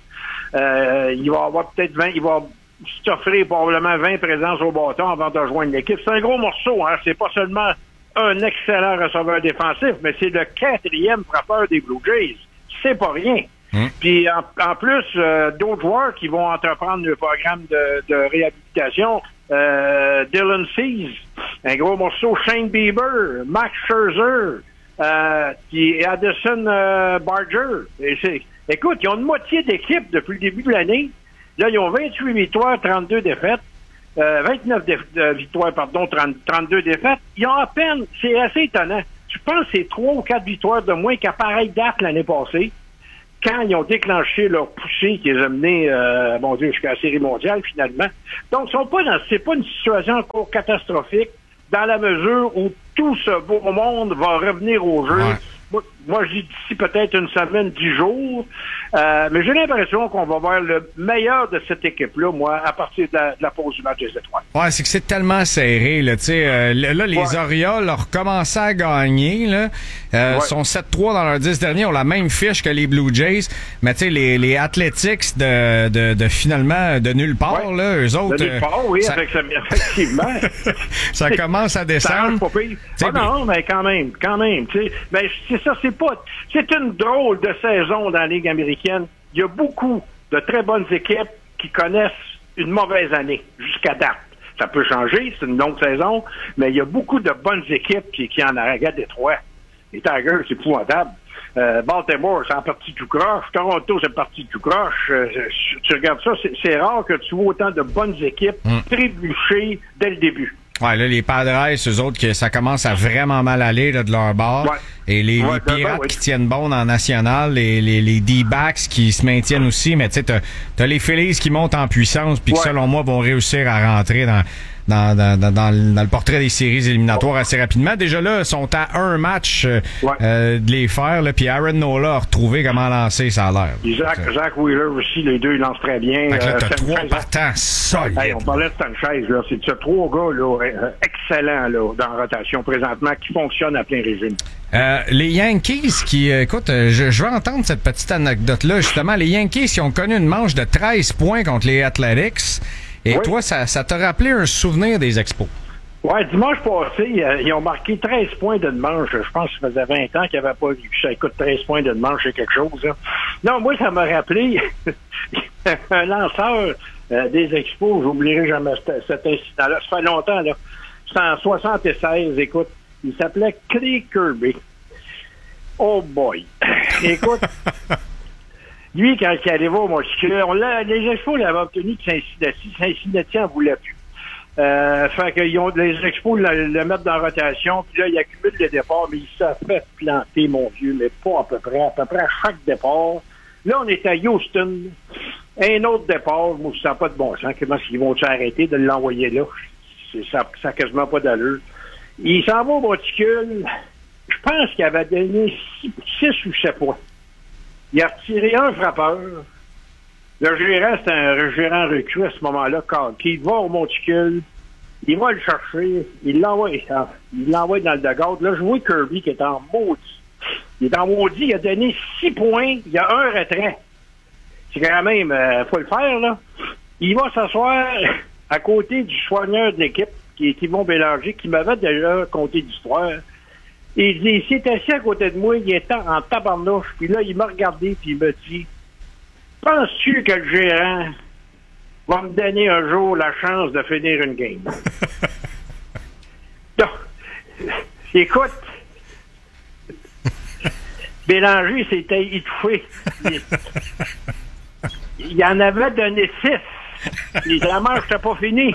Euh, il va avoir peut-être vingt, il va s'offrir probablement vingt présences au bâton avant de rejoindre l'équipe. C'est un gros morceau, hein. C'est pas seulement un excellent receveur défensif, mais c'est le quatrième frappeur des Blue Jays. C'est pas rien. Mmh. Puis en, en plus, euh, d'autres joueurs qui vont entreprendre le programme de, de réhabilitation. Euh, Dylan Cease, un gros morceau, Shane Bieber, Max Scherzer, euh, puis Addison euh, Barger. Et c'est, écoute, ils ont une moitié d'équipe depuis le début de l'année. Là, ils ont vingt-huit victoires, trente-deux défaites. Euh, vingt-neuf dé- euh, victoires, pardon, trente, trente-deux défaites. Ils ont à peine, c'est assez étonnant. Je pense que c'est trois ou quatre victoires de moins qu'à pareille date l'année passée, quand ils ont déclenché leur poussée qui les a menés, euh, bon Dieu, jusqu'à la Série mondiale, finalement. Donc, ils sont pas dans, c'est pas une situation encore catastrophique, dans la mesure où tout ce beau monde va revenir au jeu. Ouais. Moi, moi, je dis d'ici peut-être une semaine, dix jours. Euh, mais j'ai l'impression qu'on va voir le meilleur de cette équipe-là, moi, à partir de la, de la pause du match des étoiles. Ouais, c'est que c'est tellement serré, là. Tu sais, euh, là, les ouais. Orioles ont recommencé à gagner, là. Euh, ouais. sont sept trois dans leurs dix derniers, ont la même fiche que les Blue Jays. Mais tu sais, les, les Athletics de, de, de finalement de nulle part, ouais. là, eux autres. De nulle part, oui, ça... effectivement. ça commence à descendre. Ça pas ah, non, mais quand même, quand même, tu sais. Ben, c'est ça, c'est pas. C'est une drôle de saison dans la Ligue américaine. Il y a beaucoup de très bonnes équipes qui connaissent une mauvaise année jusqu'à date. Ça peut changer, c'est une longue saison, mais il y a beaucoup de bonnes équipes qui, qui en arrêtent Détroit. Les Tigers, c'est épouvantable. Euh, Baltimore, c'est en partie tout croche. Toronto, c'est partie tout croche. Euh, tu regardes ça, c'est, c'est rare que tu vois autant de bonnes équipes mm. trébucher dès le début. Ouais, là, les Padres, eux autres, que ça commence à vraiment mal aller là, de leur bord. Ouais. Et les, ouais, les Pirates ouais. qui tiennent bon dans National, les, les, les D-backs qui se maintiennent aussi, mais tu sais, t'as, t'as les Phillies qui montent en puissance puis qui, ouais. selon moi, vont réussir à rentrer dans, dans, dans, dans, dans, le, dans le portrait des séries éliminatoires assez rapidement. Déjà là, ils sont à un match euh, ouais. euh, de les faire, là, puis Aaron Nola a retrouvé comment lancer, ça a l'air. Zach, Zach Wheeler aussi, les deux, ils lancent très bien. Fait que là, t'as euh, trois partants solides. Hey, on parlait de Sanchez, là. C'est ce trois gars, là, euh, excellents, là, dans la rotation présentement, qui fonctionnent à plein régime. Euh, les Yankees qui, euh, écoute, euh, je, je veux entendre cette petite anecdote-là, justement. Les Yankees qui ont connu une manche de treize points contre les Athletics. Et oui. toi, ça, ça t'a rappelé un souvenir des Expos? Ouais, dimanche passé, euh, ils ont marqué treize points d'une manche. Je pense que ça faisait vingt ans qu'ils n'avaient pas vu ça. Écoute, treize points d'une manche, c'est quelque chose, là. Non, moi, ça m'a rappelé un lanceur euh, des Expos. J'oublierai jamais cet, cet incident-là. Ça fait longtemps, là. C'est en soixante-seize, écoute. Il s'appelait Clay Kirby. Oh boy. Écoute, lui, quand il arrivait au monticule, on l'a, les Expos l'avaient obtenu de Cincinnati. Cincinnati en voulait plus. Euh, fait qu'ils ont, les Expos le, le mettent dans la rotation, puis là, il accumule le départ, mais il se fait planter, mon vieux, mais pas à peu près, à peu près à chaque départ. Là, on est à Houston. Un autre départ, moi, ça n'a pas de bon sens. Comment ils vont s'arrêter de l'envoyer là? C'est, ça n'a quasiment pas d'allure. Il s'en va au monticule. Je pense qu'il avait donné six ou sept points. Il a retiré un frappeur. Le gérant, c'est un gérant recru à ce moment-là, quand il va au monticule, il va le chercher, il l'envoie, il l'envoie dans le dugout. Là, je vois Kirby qui est en maudit. Il est en maudit, il a donné six points, il y a un retrait. C'est quand même, euh, faut le faire, là. Il va s'asseoir à côté du soigneur de l'équipe, qui est Yvon Bélanger, qui m'avait déjà conté l'histoire. Et il, il s'est assis à côté de moi, il était en tabarnouche, puis là, il m'a regardé, puis il me dit, « Penses-tu que le gérant va me donner un jour la chance de finir une game? » Donc, écoute, Bélanger s'était étouffé. Il, il en avait donné six. Les manche n'était pas fini.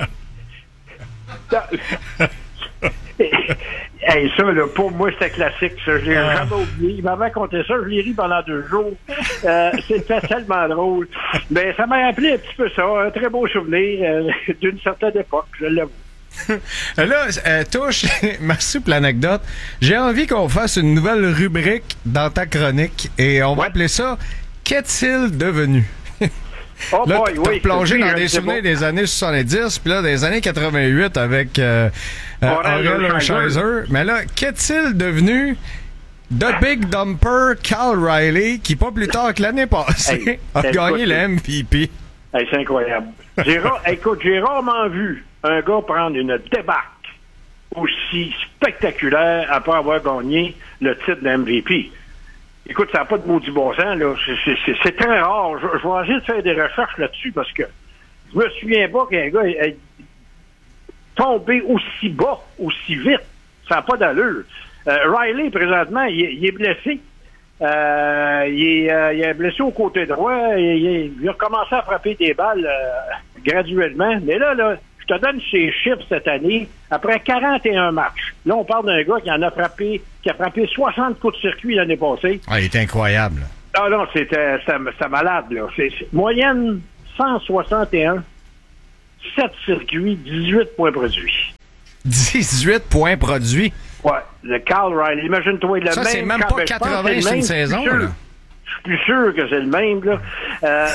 Hey, ça, là, pour moi, c'était classique. Ça. Je l'ai ah. jamais oublié. Il m'avait raconté ça. Je l'ai ri pendant deux jours. Euh, c'était tellement drôle. Mais ça m'a rappelé un petit peu ça. Un très beau souvenir euh, d'une certaine époque, je l'avoue. Là, euh, Touche, merci pour l'anecdote. J'ai envie qu'on fasse une nouvelle rubrique dans ta chronique et on va ouais. appeler ça « Qu'est-il devenu? » Oh là, boy, t'as oui, plongé dans des souvenirs des années soixante-dix, puis là, des années quatre-vingt-huit avec euh, euh, Orel Hershiser. Mais là, qu'est-il devenu de Big Dumper Cal Riley, qui pas plus tard que l'année passée hey, a gagné le M V P? Hey, c'est incroyable. J'ai ra- écoute, j'ai rarement vu un gars prendre une débarque aussi spectaculaire après avoir gagné le titre de M V P. écoute, ça n'a pas de maudit bon sens, là. C'est, c'est, c'est, c'est très rare. Je, je vais essayer de faire des recherches là-dessus parce que je me souviens pas qu'un gars ait tombé aussi bas, aussi vite. Ça n'a pas d'allure. Euh, Riley, présentement, il, il est blessé. Euh, il, est, euh, il est blessé au côté droit. Il, il, il a recommencé à frapper des balles euh, graduellement. Mais là, là, je te donne ses chiffres cette année. Après quarante et un matchs, là, on parle d'un gars qui en a frappé, qui a frappé soixante coups de circuit l'année passée. Ah, il est incroyable. Ah non, c'était, c'était, c'était malade, là. C'est, c'est, moyenne cent soixante et un, sept circuits, dix-huit points produits. dix-huit points produits? Ouais, le Kyle Riley. Imagine-toi, le ça, même. c'est même pas quatre-vingts sur une saison, là. Je suis plus sûr que c'est le même, là. Euh,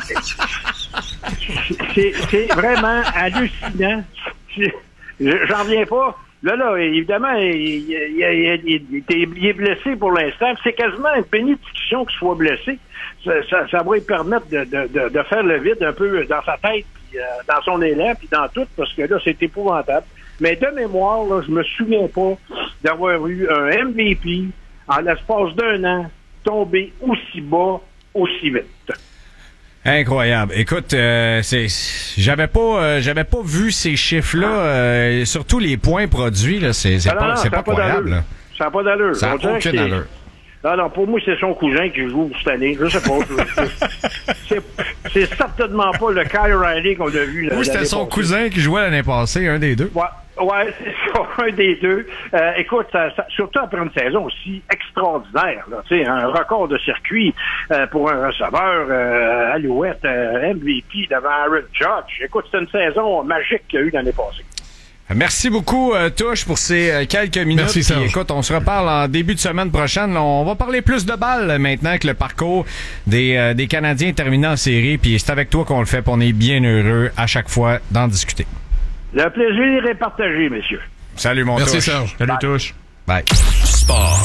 c'est, c'est vraiment hallucinant. J'en reviens pas. Là, là, évidemment, il, il, il, il, il, il est blessé pour l'instant. C'est quasiment une bénédiction qu'il soit blessé. Ça, ça, ça va lui permettre de, de, de, de faire le vide un peu dans sa tête, puis, euh, dans son élan, puis dans tout, parce que là, c'est épouvantable. Mais de mémoire, là, je me souviens pas d'avoir eu un M V P en l'espace d'un an tombé aussi bas, aussi vite. Incroyable. Écoute, euh, c'est, j'avais pas, euh, j'avais pas vu ces chiffres-là, euh, surtout les points produits là, c'est, c'est ah, pas, non, c'est pas croyable. Là. Ça n'a pas d'allure. Ça n'a aucune allure. Non, non, pour moi, c'est son cousin qui joue cette année. Je sais pas. c'est, c'est certainement pas le Kyle Riley qu'on a vu. Oui, c'était son passée. cousin qui jouait l'année passée, un des deux. Ouais. Ouais, c'est ça, un des deux. Euh, écoute, ça, ça, surtout après une saison aussi extraordinaire, là, tu sais, un record de circuit euh, pour un receveur, euh, Alouette, euh, M V P devant Aaron Judge. Écoute, c'est une saison magique qu'il y a eu l'année passée. Merci beaucoup, euh, Touche, pour ces euh, quelques minutes. Merci, Serge. Puis, écoute, on se reparle en début de semaine prochaine. On va parler plus de balles euh, maintenant que le parcours des, euh, des Canadiens terminé en série. Puis c'est avec toi qu'on le fait. Puis on est bien heureux à chaque fois d'en discuter. Le plaisir est partagé, messieurs. Salut, mon Merci, Touche. Serge. Salut, Touche. Bye. Sport.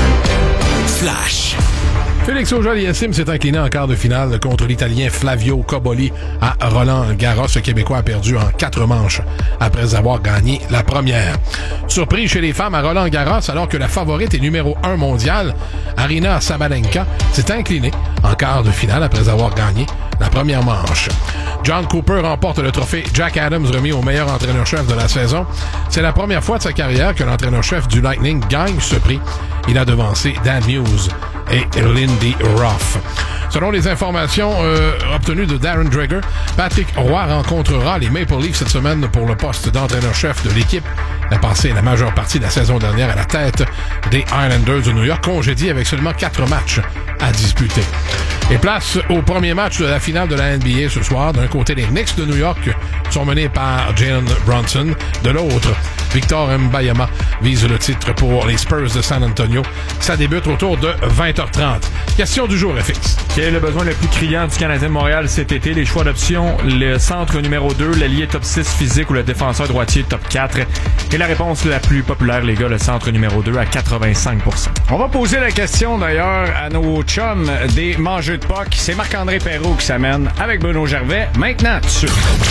Flash. Félix Auger-Aliassime s'est incliné en quart de finale contre l'Italien Flavio Cobolli à Roland-Garros. Le Québécois a perdu en quatre manches après avoir gagné la première. Surprise chez les femmes à Roland-Garros, alors que la favorite est numéro un mondiale, Aryna Sabalenka s'est inclinée en quart de finale après avoir gagné la première manche. John Cooper remporte le trophée Jack Adams remis au meilleur entraîneur-chef de la saison. C'est la première fois de sa carrière que l'entraîneur-chef du Lightning gagne ce prix. Il a devancé Dan Hughes et Lindy Ruff. Selon les informations euh, obtenues de Darren Dreger, Patrick Roy rencontrera les Maple Leafs cette semaine pour le poste d'entraîneur-chef de l'équipe. Il a passé la majeure partie de la saison dernière à la tête des Islanders de New York, congédiés avec seulement quatre matchs à disputer. Et place au premier match de la finale de la N B A ce soir. D'un côté, les Knicks de New York sont menés par Jalen Brunson. De l'autre, Victor Mbayama vise le titre pour les Spurs de San Antonio. Ça débute autour de vingt heures trente. Question du jour, F X. Quel est le besoin le plus criant du Canadien de Montréal cet été? Les choix d'options, le centre numéro deux, l'allié top six physique ou le défenseur droitier top quatre. Et la réponse la plus populaire, les gars, le centre numéro deux à quatre-vingt-cinq pour cent. On va poser la question d'ailleurs à nos chums des mangeux de P O C. C'est Marc-André Perrault qui s'amène avec Bruno Gervais. Maintenant, dessus.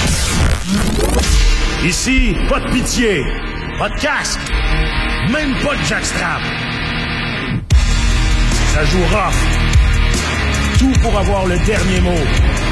Ici, pas de pitié, pas de casque, même pas de jackstrap. Ça joue rough. Tout pour avoir le dernier mot.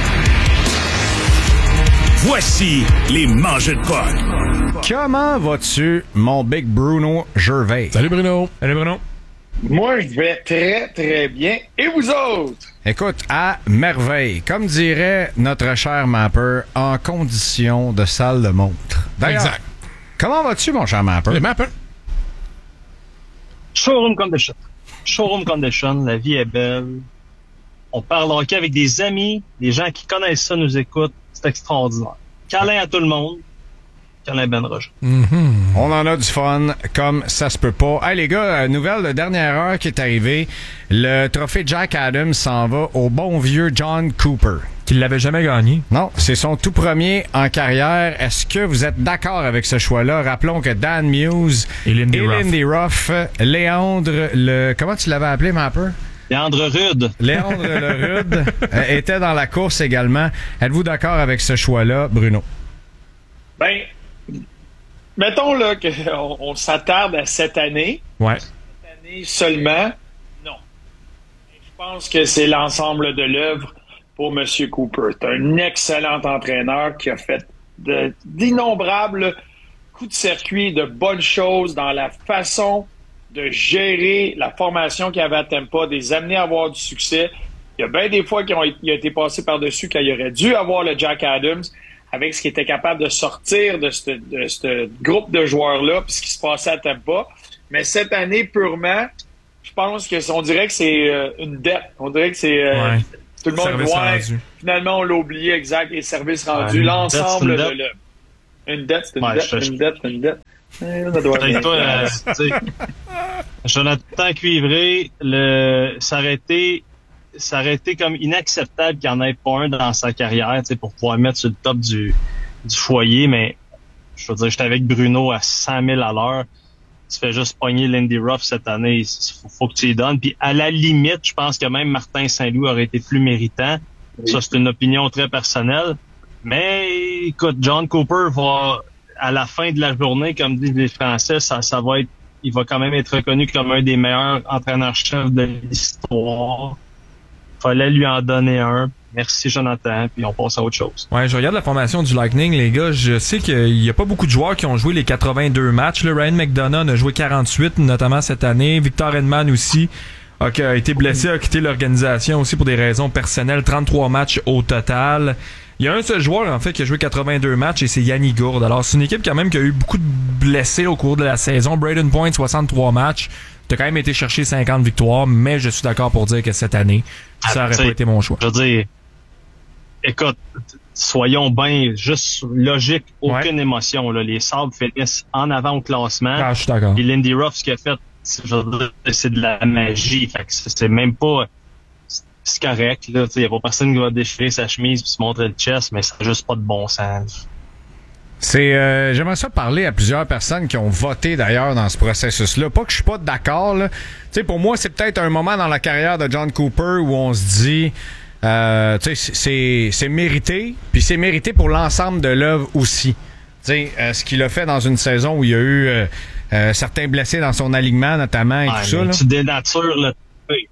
Voici les mangeux de P O C. Comment vas-tu, mon big Bruno Gervais? Salut Bruno. Salut Bruno. Moi, je vais très, très bien. Et vous autres? Écoute, à merveille. Comme dirait notre cher Mapper, en condition de salle de montre. D'ailleurs, exact. Comment vas-tu, mon cher Mapper? Le Mapper. Showroom condition. Showroom condition. La vie est belle. On parle hockey avec des amis. Les gens qui connaissent ça nous écoutent. C'est extraordinaire. Câlin à tout le monde. Câlin Ben Roger. Mm-hmm. On en a du fun, comme ça se peut pas. Hey les gars, nouvelle de dernière heure qui est arrivée. Le trophée Jack Adams s'en va au bon vieux John Cooper. Qui l'avait jamais gagné. Non, c'est son tout premier en carrière. Est-ce que vous êtes d'accord avec ce choix-là? Rappelons que Dan Muse et Lindy, et Ruff. Lindy Ruff, Léandre, le... Comment tu l'avais appelé, Mapper? Léandre Rude. Léandre le Rude euh, était dans la course également. Êtes-vous d'accord avec ce choix-là, Bruno? Ben, mettons là qu'on on s'attarde à cette année. Ouais. Cette année seulement. Non. pense que c'est l'ensemble de l'œuvre pour M. Cooper. C'est un excellent entraîneur qui a fait de, d'innombrables coups de circuit, de bonnes choses dans la façon de gérer la formation qu'il y avait à Tampa, de les amener à avoir du succès. Il y a bien des fois qu'il a été passé par-dessus quand il aurait dû avoir le Jack Adams, avec ce qu'il était capable de sortir de ce, de ce groupe de joueurs-là, puis ce qui se passait à Tampa. Mais cette année, purement, je pense que on dirait que c'est euh, une dette. On dirait que c'est euh, ouais. tout le monde ouais, finalement on l'a oublié, exact, les services rendus, ouais, l'ensemble de le, une dette, c'est une, ouais, dette, je, une dette, une dette, une dette. Peut-être toi, euh, Jonathan Cuivré, le ça aurait été ça aurait été comme inacceptable qu'il n'y en ait pas un dans sa carrière, pour pouvoir mettre sur le top du du foyer, mais je veux dire, j'étais avec Bruno à cent mille à l'heure. Tu fais juste pogner Lindy Ruff cette année, il faut, faut que tu y donnes. Puis à la limite, je pense que même Martin Saint-Louis aurait été plus méritant. Oui. Ça, c'est une opinion très personnelle. Mais écoute, John Cooper va, à la fin de la journée, comme disent les Français, ça, ça va être, il va quand même être reconnu comme un des meilleurs entraîneurs-chefs de l'histoire. Fallait lui en donner un. Merci Jonathan, puis on passe à autre chose. Ouais, je regarde la formation du Lightning, les gars. Je sais qu'il y a pas beaucoup de joueurs qui ont joué les quatre-vingt-deux matchs. Le Ryan McDonough a joué quarante-huit, notamment cette année. Victor Hedman aussi a, a été blessé, a quitté l'organisation aussi pour des raisons personnelles. trente-trois matchs au total. Il y a un seul joueur, en fait, qui a joué quatre-vingt-deux matchs, et c'est Yanni Gourde. Alors, c'est une équipe quand même qui a eu beaucoup de blessés au cours de la saison. Braden Point, soixante-trois matchs. T'as quand même été chercher cinquante victoires, mais je suis d'accord pour dire que cette année, ça aurait pas été mon choix. Je veux dire, écoute, soyons bien juste logique, aucune ouais. émotion. Là. Les Sabres finissent en avant au classement. Ah, je suis d'accord. Et Lindy Ruff, ce qu'il a fait, c'est, je veux dire, c'est de la magie. Fait que c'est même pas... C'est correct. Il n'y a pas personne qui va déchirer sa chemise et se montrer le chest, mais ça n'a juste pas de bon sens. C'est, euh, j'aimerais ça parler à plusieurs personnes qui ont voté d'ailleurs dans ce processus-là. Pas que je suis pas d'accord. Là. Tu sais, pour moi, c'est peut-être un moment dans la carrière de John Cooper où on se dit... Euh, tu sais, c'est, c'est mérité, puis c'est mérité pour l'ensemble de l'œuvre aussi. Tu sais, euh, ce qu'il a fait dans une saison où il y a eu euh, euh, certains blessés dans son alignement, notamment, et ah, tout ça. Là. Tu dénatures le trophée.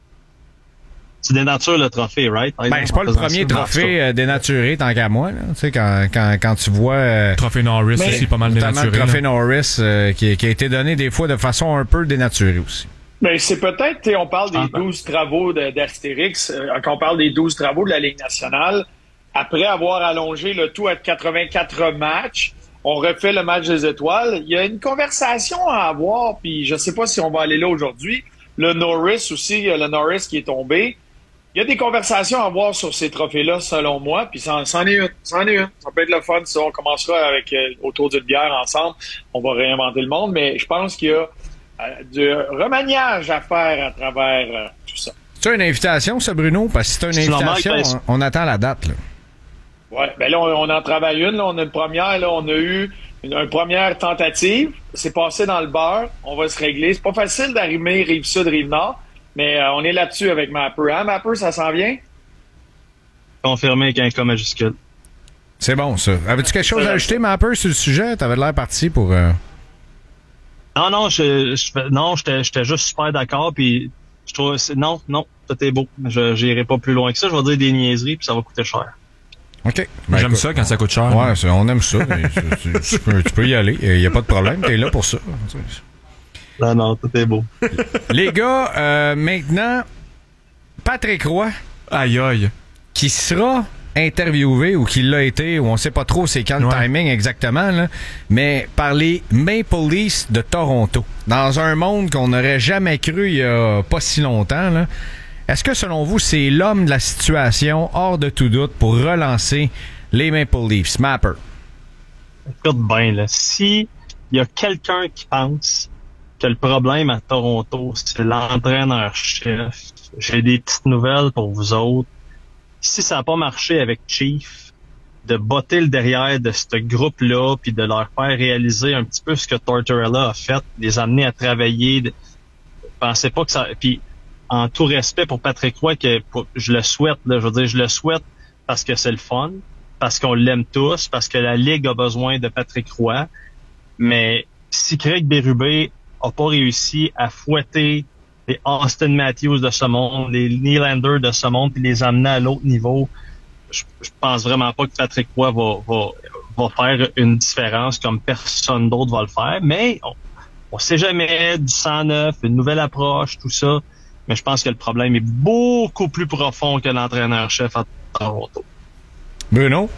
Tu dénatures le trophée, right? Ben, c'est pas le premier trophée euh, dénaturé, tant qu'à moi. Tu sais, quand, quand, quand tu vois... Euh, trophée Norris mais, aussi, pas mal dénaturé. Le trophée Norris euh, qui, qui a été donné des fois de façon un peu dénaturée aussi. Ben, c'est peut-être, on parle des douze travaux de, d'Astérix, euh, quand on parle des douze travaux de la Ligue nationale, après avoir allongé le tout à quatre-vingt-quatre matchs, on refait le match des étoiles. Il y a une conversation à avoir, puis je sais pas si on va aller là aujourd'hui. Le Norris aussi, le Norris qui est tombé. Il y a des conversations à avoir sur ces trophées-là, selon moi, puis c'en, c'en est une, c'en est une. Ça peut être le fun, ça. On commencera avec euh, autour d'une bière ensemble. On va réinventer le monde, mais je pense qu'il y a du remaniage à faire à travers euh, tout ça. C'est une invitation, ça, Bruno? Parce que c'est une invitation, normal, on, on attend la date. Là. Oui, ben là, on, on en travaille une. Là, on a une première. Là, on a eu une, une première tentative. C'est passé dans le beurre. On va se régler. C'est pas facile d'arriver Rive-Sud, Rive-Nord, mais euh, on est là-dessus avec Mapper. Hein, Mapper, ça s'en vient? Confirmé avec un K majuscule. C'est bon, ça. Avais-tu quelque chose à ajouter, Mapper, sur le sujet? T'avais l'air parti pour... Euh... Non, non, je, je, non, j'étais, j'étais juste super d'accord, puis je trouve, c'est, non, non, tout est beau. Je, j'irai pas plus loin que ça, je vais dire des niaiseries, puis ça va coûter cher. OK. Ben, J'aime écoute, ça quand ça coûte cher. Ouais, c'est, on aime ça. tu, tu, tu, peux, tu peux y aller, il n'y a pas de problème, t'es là pour ça. Non, non, tout est beau. Les gars, euh, maintenant, Patrick Roy, aïe aïe, qui sera... interviewé ou qui l'a été, ou on sait pas trop c'est quand le ouais. timing exactement, là, mais par les Maple Leafs de Toronto. Dans un monde qu'on n'aurait jamais cru il y a pas si longtemps, là, est-ce que selon vous, c'est l'homme de la situation, hors de tout doute, pour relancer les Maple Leafs? Mapper. Écoute bien, là, si il y a quelqu'un qui pense que le problème à Toronto, c'est l'entraîneur-chef, j'ai des petites nouvelles pour vous autres. Si ça n'a pas marché avec Chief, de botter le derrière de ce groupe-là, puis de leur faire réaliser un petit peu ce que Tortorella a fait, les amener à travailler. De... Pensez pas que ça... Puis, en tout respect pour Patrick Roy, que pour... je le souhaite, là, je veux dire, je le souhaite parce que c'est le fun, parce qu'on l'aime tous, parce que la Ligue a besoin de Patrick Roy. Mais si Craig Berube a pas réussi à fouetter les Austin Matthews de ce monde, les Nylander de ce monde, puis les amener à l'autre niveau. Je, je pense vraiment pas que Patrick Roy va, va, va faire une différence comme personne d'autre va le faire, mais on, on sait jamais, du sang neuf, une nouvelle approche, tout ça. Mais je pense que le problème est beaucoup plus profond que l'entraîneur-chef à Toronto. Bruno?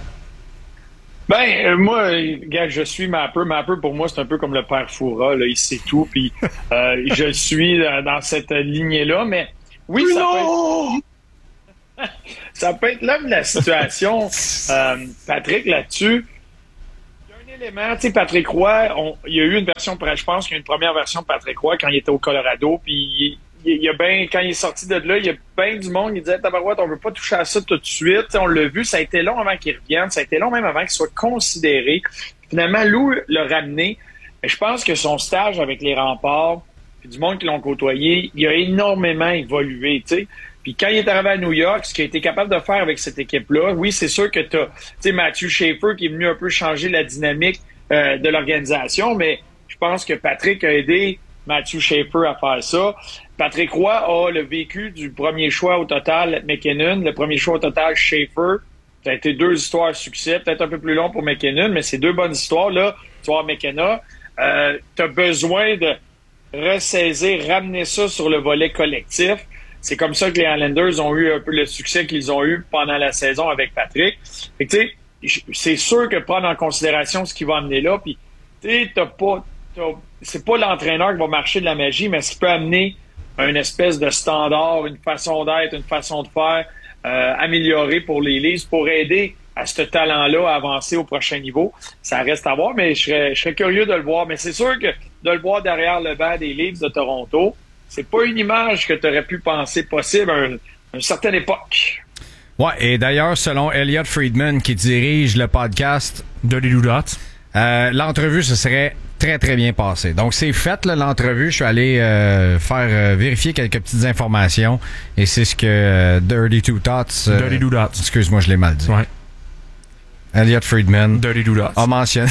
Ben, euh, moi, gars, je suis Mapper. Mapper, pour moi, c'est un peu comme le père Foura, là, il sait tout, puis euh, je le suis dans cette lignée-là, mais oui, ça peut, être... ça peut être l'homme de la situation. Euh, Patrick, là-dessus, il y a un élément, tu sais, Patrick Roy, on, il y a eu une version, je pense qu'il y a une première version de Patrick Roy quand il était au Colorado, puis il y a ben, quand il est sorti de là, il y a bien du monde qui disait « Tabarouette, on veut pas toucher à ça tout de suite. » On l'a vu, ça a été long avant qu'il revienne, ça a été long même avant qu'il soit considéré. Finalement, Lou l'a ramené. Mais je pense que son stage avec les Remparts, puis du monde qui l'ont côtoyé, il a énormément évolué, tu sais. Puis quand il est arrivé à New York, ce qu'il a été capable de faire avec cette équipe-là, oui, c'est sûr que tu as, tu sais, Matthew Schaefer qui est venu un peu changer la dynamique euh, de l'organisation, mais je pense que Patrick a aidé Matthew Schaefer à faire ça. Patrick Roy a le vécu du premier choix au total McKinnon, le premier choix au total Schaefer. Ça a été deux histoires à succès, peut-être un peu plus long pour McKinnon, mais c'est deux bonnes histoires. Là, tu vois, McKenna, euh, tu as besoin de ressaisir, ramener ça sur le volet collectif. C'est comme ça que les Islanders ont eu un peu le succès qu'ils ont eu pendant la saison avec Patrick. Fait que, tu sais, c'est sûr que prendre en considération ce qui va amener là, puis tu sais, t'as pas, t'as, c'est pas l'entraîneur qui va marcher de la magie, mais ce qui peut amener une espèce de standard, une façon d'être, une façon de faire euh, améliorée pour les Leafs, pour aider à ce talent-là à avancer au prochain niveau. Ça reste à voir, mais je serais, je serais curieux de le voir. Mais c'est sûr que de le voir derrière le banc des Leafs de Toronto, c'est pas une image que tu aurais pu penser possible à, un, à une certaine époque. Ouais, et d'ailleurs, selon Elliot Friedman, qui dirige le podcast Dirty Dots, euh, l'entrevue se serait très, très bien passée. Donc, c'est fait, là, l'entrevue. Je suis allé euh, faire euh, vérifier quelques petites informations, et c'est ce que euh, Dirty Two Tots... Euh, Dirty Dots. Excuse-moi, je l'ai mal dit. Ouais. Elliot Friedman Dirty Dots. a mentionné...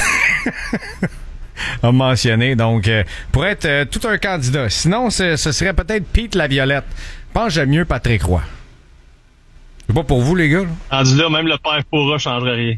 a mentionné, donc, euh, pour être euh, tout un candidat. Sinon, ce serait peut-être Pete Laviolette. Je pense que j'aime mieux Patrick Roy. C'est pas pour vous, les gars. Rendu là, même le père pourra changerait rien.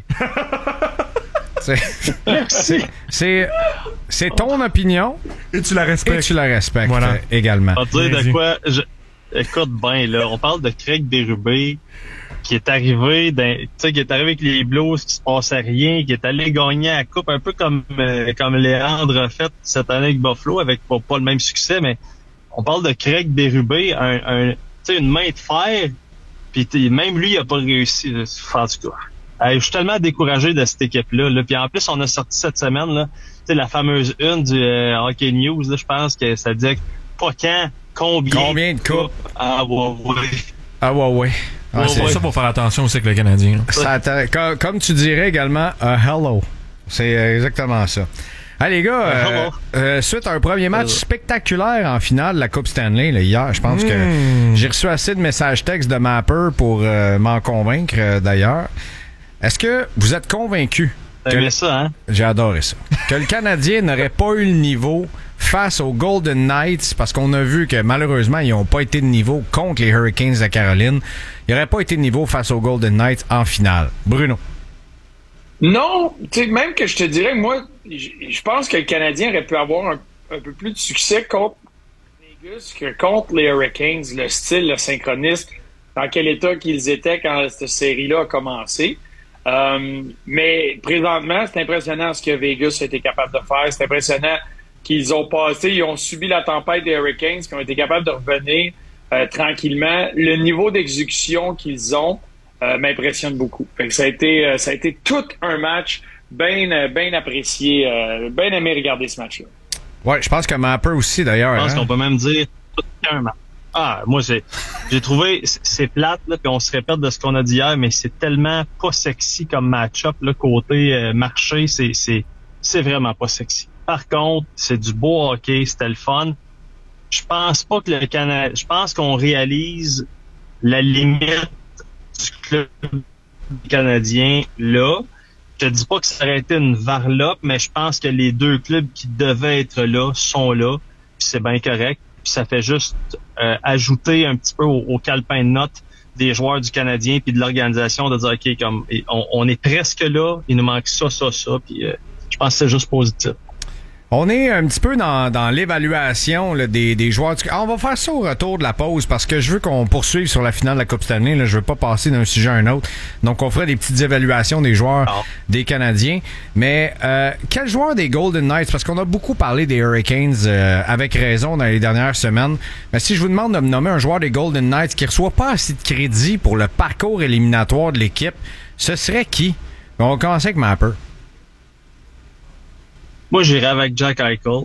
c'est, c'est, c'est, c'est ton opinion. Et tu la respectes. Et tu la respectes voilà. euh, également. On va dire de quoi... Je... Écoute bien, là, on parle de Craig Berube qui est arrivé dans, tu sais, qui est arrivé avec les Blues, qui se passait rien, qui est allé gagner la coupe, un peu comme euh, comme Léandre a fait cette année avec Buffalo, avec pas, pas le même succès, mais on parle de Craig Berube, un, un, tu sais, une main de fer, puis même lui, il a pas réussi. En tout cas, hey, je suis tellement découragé de cette équipe-là. Là. Puis en plus, on a sorti cette semaine, là, tu sais, la fameuse une du euh, Hockey News, là, je pense que ça disait pas quand, combien, combien de coupes. Ah ouais, ouais. Ah ouais, ouais. Ah, ouais, c'est ouais. ça pour faire attention aussi avec le Canadien. Ça, comme, comme tu dirais également, un hello. C'est exactement ça. Allez, les gars, euh, euh, suite à un premier match hello. spectaculaire en finale de la Coupe Stanley, là, hier, je pense mmh. que j'ai reçu assez de messages textes de Mapper pour euh, m'en convaincre, euh, d'ailleurs. Est-ce que vous êtes convaincu? T'as aimé ça, hein? J'ai adoré ça. Que le Canadien n'aurait pas eu le niveau face aux Golden Knights, parce qu'on a vu que malheureusement, ils n'ont pas été de niveau contre les Hurricanes de Caroline. Ils n'auraient pas été de niveau face aux Golden Knights en finale. Bruno? Non, tu sais, même que je te dirais, moi, je pense que le Canadien aurait pu avoir un, un peu plus de succès contre Vegas que contre les Hurricanes, le style, le synchronisme, dans quel état qu'ils étaient quand cette série-là a commencé. Euh, mais présentement, c'est impressionnant ce que Vegas a été capable de faire. C'est impressionnant qu'ils ont passé, ils ont subi la tempête des Hurricanes, qui ont été capables de revenir euh, tranquillement. Le niveau d'exécution qu'ils ont euh, m'impressionne beaucoup. Fait que ça a été, euh, ça a été tout un match bien, bien apprécié, euh, bien aimé regarder ce match-là. Ouais, je pense que Mapper aussi d'ailleurs. Je pense hein? qu'on peut même dire tout un match. Ah, moi j'ai, j'ai trouvé c'est plate là, puis on se répète de ce qu'on a dit hier, mais c'est tellement pas sexy comme match-up là, côté euh, marché, c'est c'est c'est vraiment pas sexy. Par contre, c'est du beau hockey, c'était le fun. Je pense pas que le Canada, je pense qu'on réalise la limite du club canadien là. Je te dis pas que ça aurait été une varlope, mais je pense que les deux clubs qui devaient être là sont là, puis c'est bien correct. puis ça fait juste euh, ajouter un petit peu au, au calepin de notes des joueurs du Canadien puis de l'organisation de dire ok, comme on, on est presque là, il nous manque ça, ça, ça, puis euh, je pense que c'est juste positif. On est un petit peu dans, dans l'évaluation là, des, des joueurs. Du... Ah, on va faire ça au retour de la pause parce que je veux qu'on poursuive sur la finale de la Coupe Stanley. Là. Je veux pas passer d'un sujet à un autre. Donc, on ferait des petites évaluations des joueurs oh. des Canadiens. Mais euh, quel joueur des Golden Knights? Parce qu'on a beaucoup parlé des Hurricanes euh, avec raison dans les dernières semaines. Mais si je vous demande de me nommer un joueur des Golden Knights qui reçoit pas assez de crédit pour le parcours éliminatoire de l'équipe, ce serait qui? On va commencer avec Mapper. Moi, j'irais avec Jack Eichel.